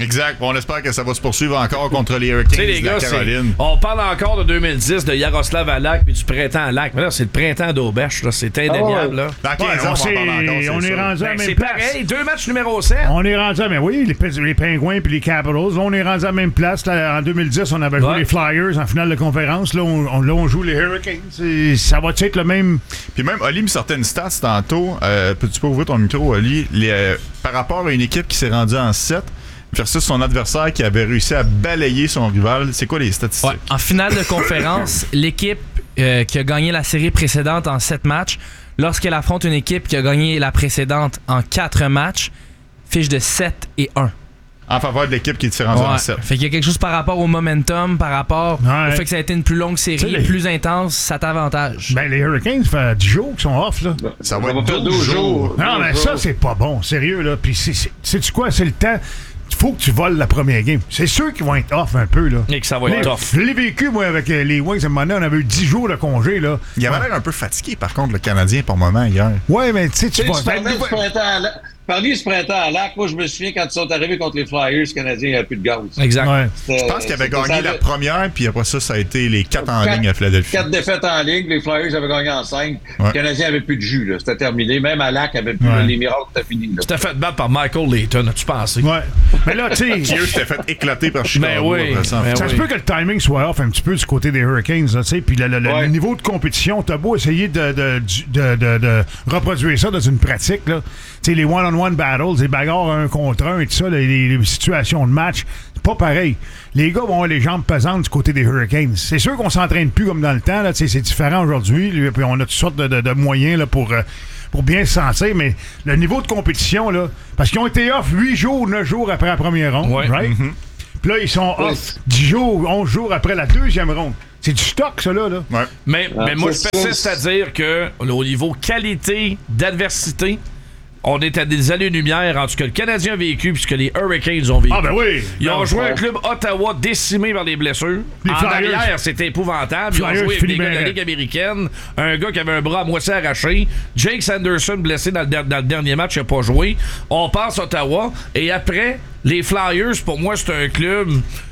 Exact. On espère que ça va se poursuivre encore contre les Hurricanes les de la gars, Caroline. On parle encore de deux mille dix, de Yaroslav Halak puis du printemps Halak. Mais là, c'est le printemps d'Auberche. Là. C'est indéniable. Là. Dans quinze Ouais, ans, on, on, va en parler encore, on c'est est sûr. rendu à la Ben, même c'est place. pareil. Deux matchs numéro sept. On est rendu à, mais oui, les, les Pingouins puis les Capitals. On est rendu à la même place. Là, en deux mille dix, on avait joué Ouais. les Flyers en finale de conférence. Là, on, on, là, on joue les Hurricanes. C'est- Ça va être le même. Puis même, Oli me sortait une stats tantôt. Euh, Peux-tu pas ouvrir ton micro, Oli? Les, euh, par rapport à une équipe qui s'est rendue en sept versus son adversaire qui avait réussi à balayer son rival, c'est quoi les statistiques? Ouais. En finale de conférence, l'équipe euh, qui a gagné la série précédente en sept matchs, lorsqu'elle affronte une équipe qui a gagné la précédente en quatre matchs, fiche de sept et un. En faveur de l'équipe qui s'est rendue Ouais. en sept. Fait qu'il y a quelque chose par rapport au momentum, par rapport Ouais. au fait que ça a été une plus longue série, Tu sais, les- plus intense, ça t'avantage. Ben, les Hurricanes, ça fait dix jours qu'ils sont off. Là. Ça va être faire douze douze jours. jours. Non, mais ça, c'est pas bon. Sérieux, là. Puis, c'est- c'est- sais-tu quoi? C'est le temps. Il faut que tu voles la première game. C'est sûr qu'ils vont être off un peu, là. Et que ça va être Les- tough. Je l'ai vécu, moi, avec euh, les Wings. À un moment donné, on avait eu dix jours de congé, là. Il avait l'air un peu fatigué, par contre, le Canadien, par moment, hier. Ouais, mais tu sais, tu Tu sais, vas... tu parlais du printemps à Lac. Parliez ce printemps à Lac. Moi, je me souviens quand ils sont arrivés contre les Flyers, les Canadiens, il n'y avait plus de gaz. Exact. Ouais. Je pense qu'il avait gagné la première, puis après ça, ça a été les quatre en Quatre- ligne à Philadelphie. Quatre défaites en ligne, les Flyers avaient gagné en cinq. Ouais. Les Canadiens n'avaient plus de jus, là. C'était terminé. Même à Lac, avait plus Ouais. les miracles, c'était fini. Là. Tu t'es fait battre par Michael Layton, as-tu pensé? Ouais. Mais là, tu Qui, sais... eux, s'étaient fait éclater par Chicago. Ben oui, après ça. ben Ça se oui. peut que le timing soit off un petit peu du côté des Hurricanes, là, tu sais, puis le, le- le Ouais. niveau de compétition, t'as beau essayer de, de, de, de, de reproduire ça dans une pratique, là. Tu sais, les one-on-one battles, les bagarres un contre un et tout ça, les, les- les situations de match, c'est pas pareil. Les gars vont avoir les jambes pesantes du côté des Hurricanes. C'est sûr qu'on s'entraîne plus comme dans le temps, là, tu sais, c'est différent aujourd'hui, lui, puis on a toutes sortes de, de, de moyens là, pour... euh, pour bien se sentir, mais le niveau de compétition, là, parce qu'ils ont été off huit jours, neuf jours après la première ronde, Ouais. right? Puis là, ils sont Oui. off dix jours, onze jours après la deuxième ronde. C'est du stock, ça, là. là. Ouais. Mais, Ah, mais moi, je c'est persiste ça. à dire que au niveau qualité d'adversité, on est à des années-lumière entre ce que le Canadien a vécu et ce que les Hurricanes ont vécu. Ah, ben oui! Ils ont Non, joué ouais. un club Ottawa décimé par les blessures. Les en Flyers. arrière, c'était épouvantable. Ils ont Flyers joué avec des finit gars de la bien Ligue américaine. Un gars qui avait un bras à moitié arraché. Jake Sanderson blessé dans le, der- dans le dernier match, il n'a pas joué. On passe à Ottawa. Et après, les Flyers, pour moi, c'est un club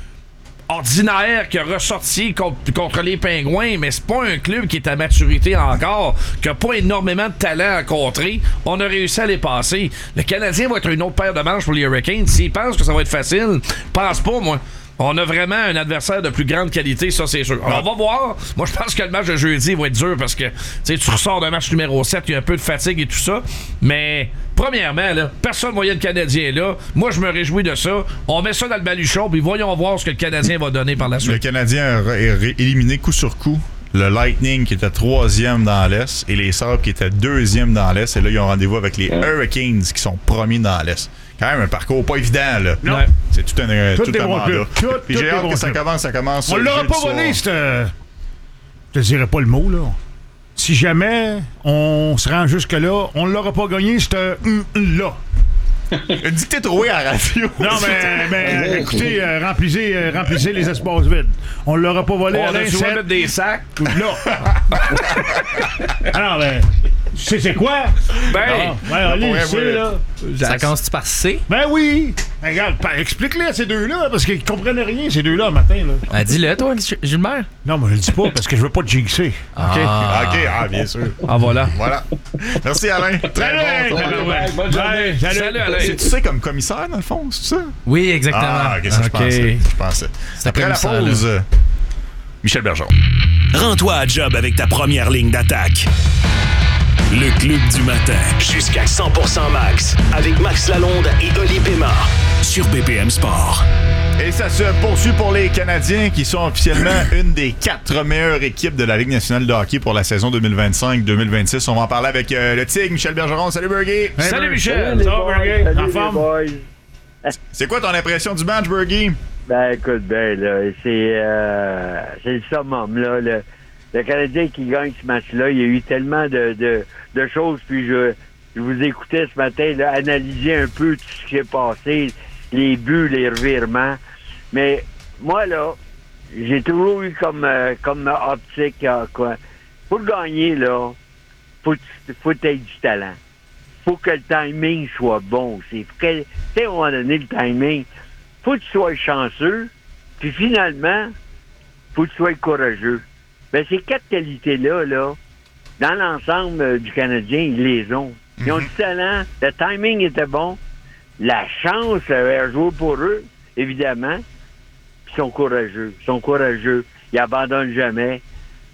ordinaire qui a ressorti contre, contre les Pingouins, mais c'est pas un club qui est à maturité encore, qui a pas énormément de talent à contrer. On a réussi à les passer. Le Canadien va être une autre paire de manches pour les Hurricanes. S'ils pensent que ça va être facile, pense pas, moi. On a vraiment un adversaire de plus grande qualité, ça c'est sûr. Alors, on va voir. Moi, je pense que le match de jeudi va être dur parce que tu sais, tu ressors d'un match numéro sept, il y a un peu de fatigue et tout ça. Mais, premièrement, là, personne ne voyait le Canadien là. Moi, je me réjouis de ça. On met ça dans le baluchon, puis voyons voir ce que le Canadien va donner par la Le suite. Canadien a ré- ré- éliminé coup sur coup le Lightning qui était troisième dans l'Est et les Sabres qui étaient deuxième dans l'Est. Et là, ils ont rendez-vous avec les Hurricanes qui sont premiers dans l'Est. Quand même un parcours pas évident, là. Non. Ouais. C'est tout un, euh, Tout tout des un bons mandat. clubs. Tout- Puis tout j'ai des hâte bons que ça clubs. commence. Ça commence On euh, l'aura jeudi pas soir. volé, cette... Je te dirais pas le mot, là. Si jamais on se rend jusque-là, on l'aura pas gagné, c'est un hum, hum, là. Dis que t'es trouvé à la radio. Non, mais, mais euh, écoutez, euh, remplissez, euh, remplissez les espaces vides. On l'aura pas volé On à a dû l'insecte. mettre des sacs. Là. Alors, ben, tu sais c'est quoi? Ben, Ah, ouais, allez, pour vrai, c'est ouais. là. Ça commence-tu par C? Ben oui! Regarde, pa- explique-le à ces deux-là, parce qu'ils comprennent rien, ces deux-là, le matin. Là. Ah, dis-le, toi, Gilbert. Non, mais je le dis pas, parce que je veux pas te jinxer. Ah. OK, ah, bien sûr. Ah, voilà. Voilà. Merci, Alain. Très Salut, bon. salut, ton- ouais. Bonne journée. Ouais, salut. Salut, Alain. C'est tu sais comme commissaire, dans le fond, c'est ça? Oui, exactement. Ah, ok, ça, je Ok. pensais. Je pensais. C'est Après la commissaire, pause, euh, Michel Bergeron. Rends-toi à job avec ta première ligne d'attaque. Le Club du matin. Jusqu'à cent pour cent max. Avec Max Lalonde et Oli Pema. Sur B P M Sport. Et ça se poursuit pour les Canadiens qui sont officiellement une des quatre meilleures équipes de la Ligue nationale de hockey pour la saison deux mille vingt-cinq deux mille vingt-six. On va en parler avec euh, le Tigre, Michel Bergeron. Salut, Bergie. Hey, Salut, Bur- Michel. Ça va, Berger? En Salut les forme? boys. C'est quoi ton impression du match, Bergie? Ben écoute, ben là, c'est euh, c'est le summum, là. Le, le Canadien qui gagne ce match-là, il y a eu tellement de, de, de choses, puis je, je vous écoutais ce matin, là, analyser un peu tout ce qui s'est passé, les buts, les revirements. Mais moi, là, j'ai toujours eu comme, euh, comme optique, euh, quoi. Pour gagner, là, faut, faut que tu aies du talent. Faut que le timing soit bon aussi. Faut que, tu sais, à un moment donné, le timing, faut que tu sois chanceux, puis finalement, faut que tu sois courageux. Ben, ces quatre qualités-là, là, dans l'ensemble euh, du Canadien, ils les ont. Ils mm-hmm. ont du talent, le timing était bon, la chance avait joué pour eux, évidemment, puis ils sont courageux. Ils sont courageux. Ils abandonnent jamais.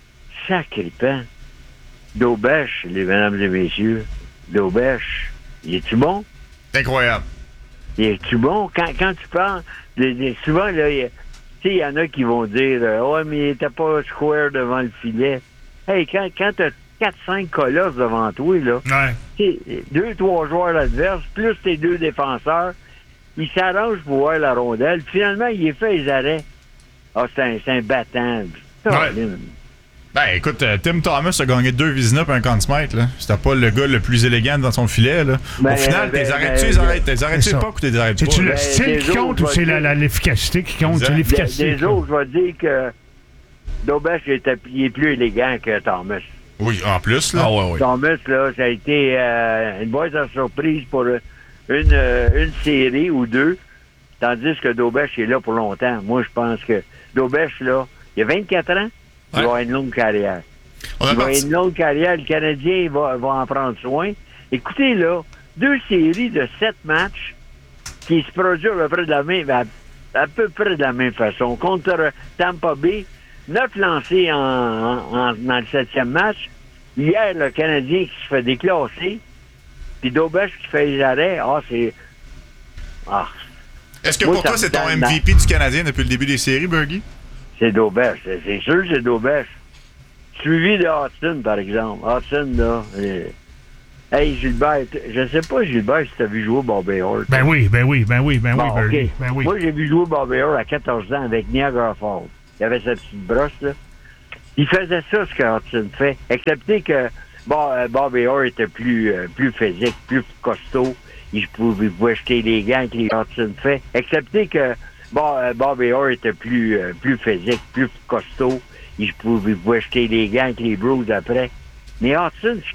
Sacré pan. Daubèche, les mesdames et messieurs, Daubèche, il est-tu bon? Incroyable. Il est-tu bon? Quand, quand tu parles, de, de, souvent, là, il y, y en a qui vont dire « Ouais, mais il était pas square devant le filet. » Hey, quand, quand t'as quatre cinq colosses devant toi, là, ouais. deux trois joueurs adverses, plus tes deux défenseurs, ils s'arrangent pour voir la rondelle. Finalement, il est fait les arrêts. Ah, c'est un, c'est un battant. Ouais. Ben, écoute, euh, Tim Thomas a gagné deux Vizina et un Conn Smythe, là. C'était pas le gars le plus élégant dans son filet, là. Ben, Au final, ben, t'es arrêtes-tu, ben, les arrêtes, t'es arrêtes-tu c'est pas ou t'es arrêtes-tu pas? C'est-tu le Ben, style qui compte ou c'est la, la, l'efficacité qui compte? C'est l'efficacité. Des, des autres, je vais dire que Daubèche est, est plus élégant que Thomas. Oui, en plus, là. Ah, ouais, ouais. Thomas, là, ça a été euh, une boîte à surprise pour une, euh, une série ou deux, tandis que Daubèche est là pour longtemps. Moi, je pense que Daubèche, là, il a vingt-quatre ans, il ouais. va avoir une longue carrière. On a il va parti... avoir une longue carrière. Le Canadien va, va en prendre soin. Écoutez, là, deux séries de sept matchs qui se produisent à peu près de la même, à, à peu près de la même façon. Contre Tampa Bay, neuf lancés en, en, dans le septième match. Hier, le Canadien qui se fait déclasser, puis Daubèche qui fait les arrêts. Ah, c'est... Ah. Est-ce que Moi, pour toi, c'est ton donne... M V P du Canadien depuis le début des séries, Bergie? C'est Daubèche. C'est, c'est sûr que c'est Daubèche. Suivi de Hudson, par exemple. Hudson, là... Euh... Hey, Gilbert, je sais pas, Gilbert, si t'as vu jouer Bobby Orr. Ben oui, ben oui, ben oui, ben bon, oui, Bergie. Okay. Ben oui. Moi, j'ai vu jouer Bobby Orr à quatorze ans avec Niagara Falls. Il avait sa petite brosse, là. Il faisait ça, ce que Hudson fait. Excepté que bon, euh, Bobby Orr était plus, euh, plus physique, plus costaud. Il pouvait, il pouvait jeter les gants que les Hudson fait. Excepté que bon, euh, Bobby Orr était plus, euh, plus physique, plus costaud. Il pouvait, il pouvait jeter les gants que les Bros après. Mais Hudson, ce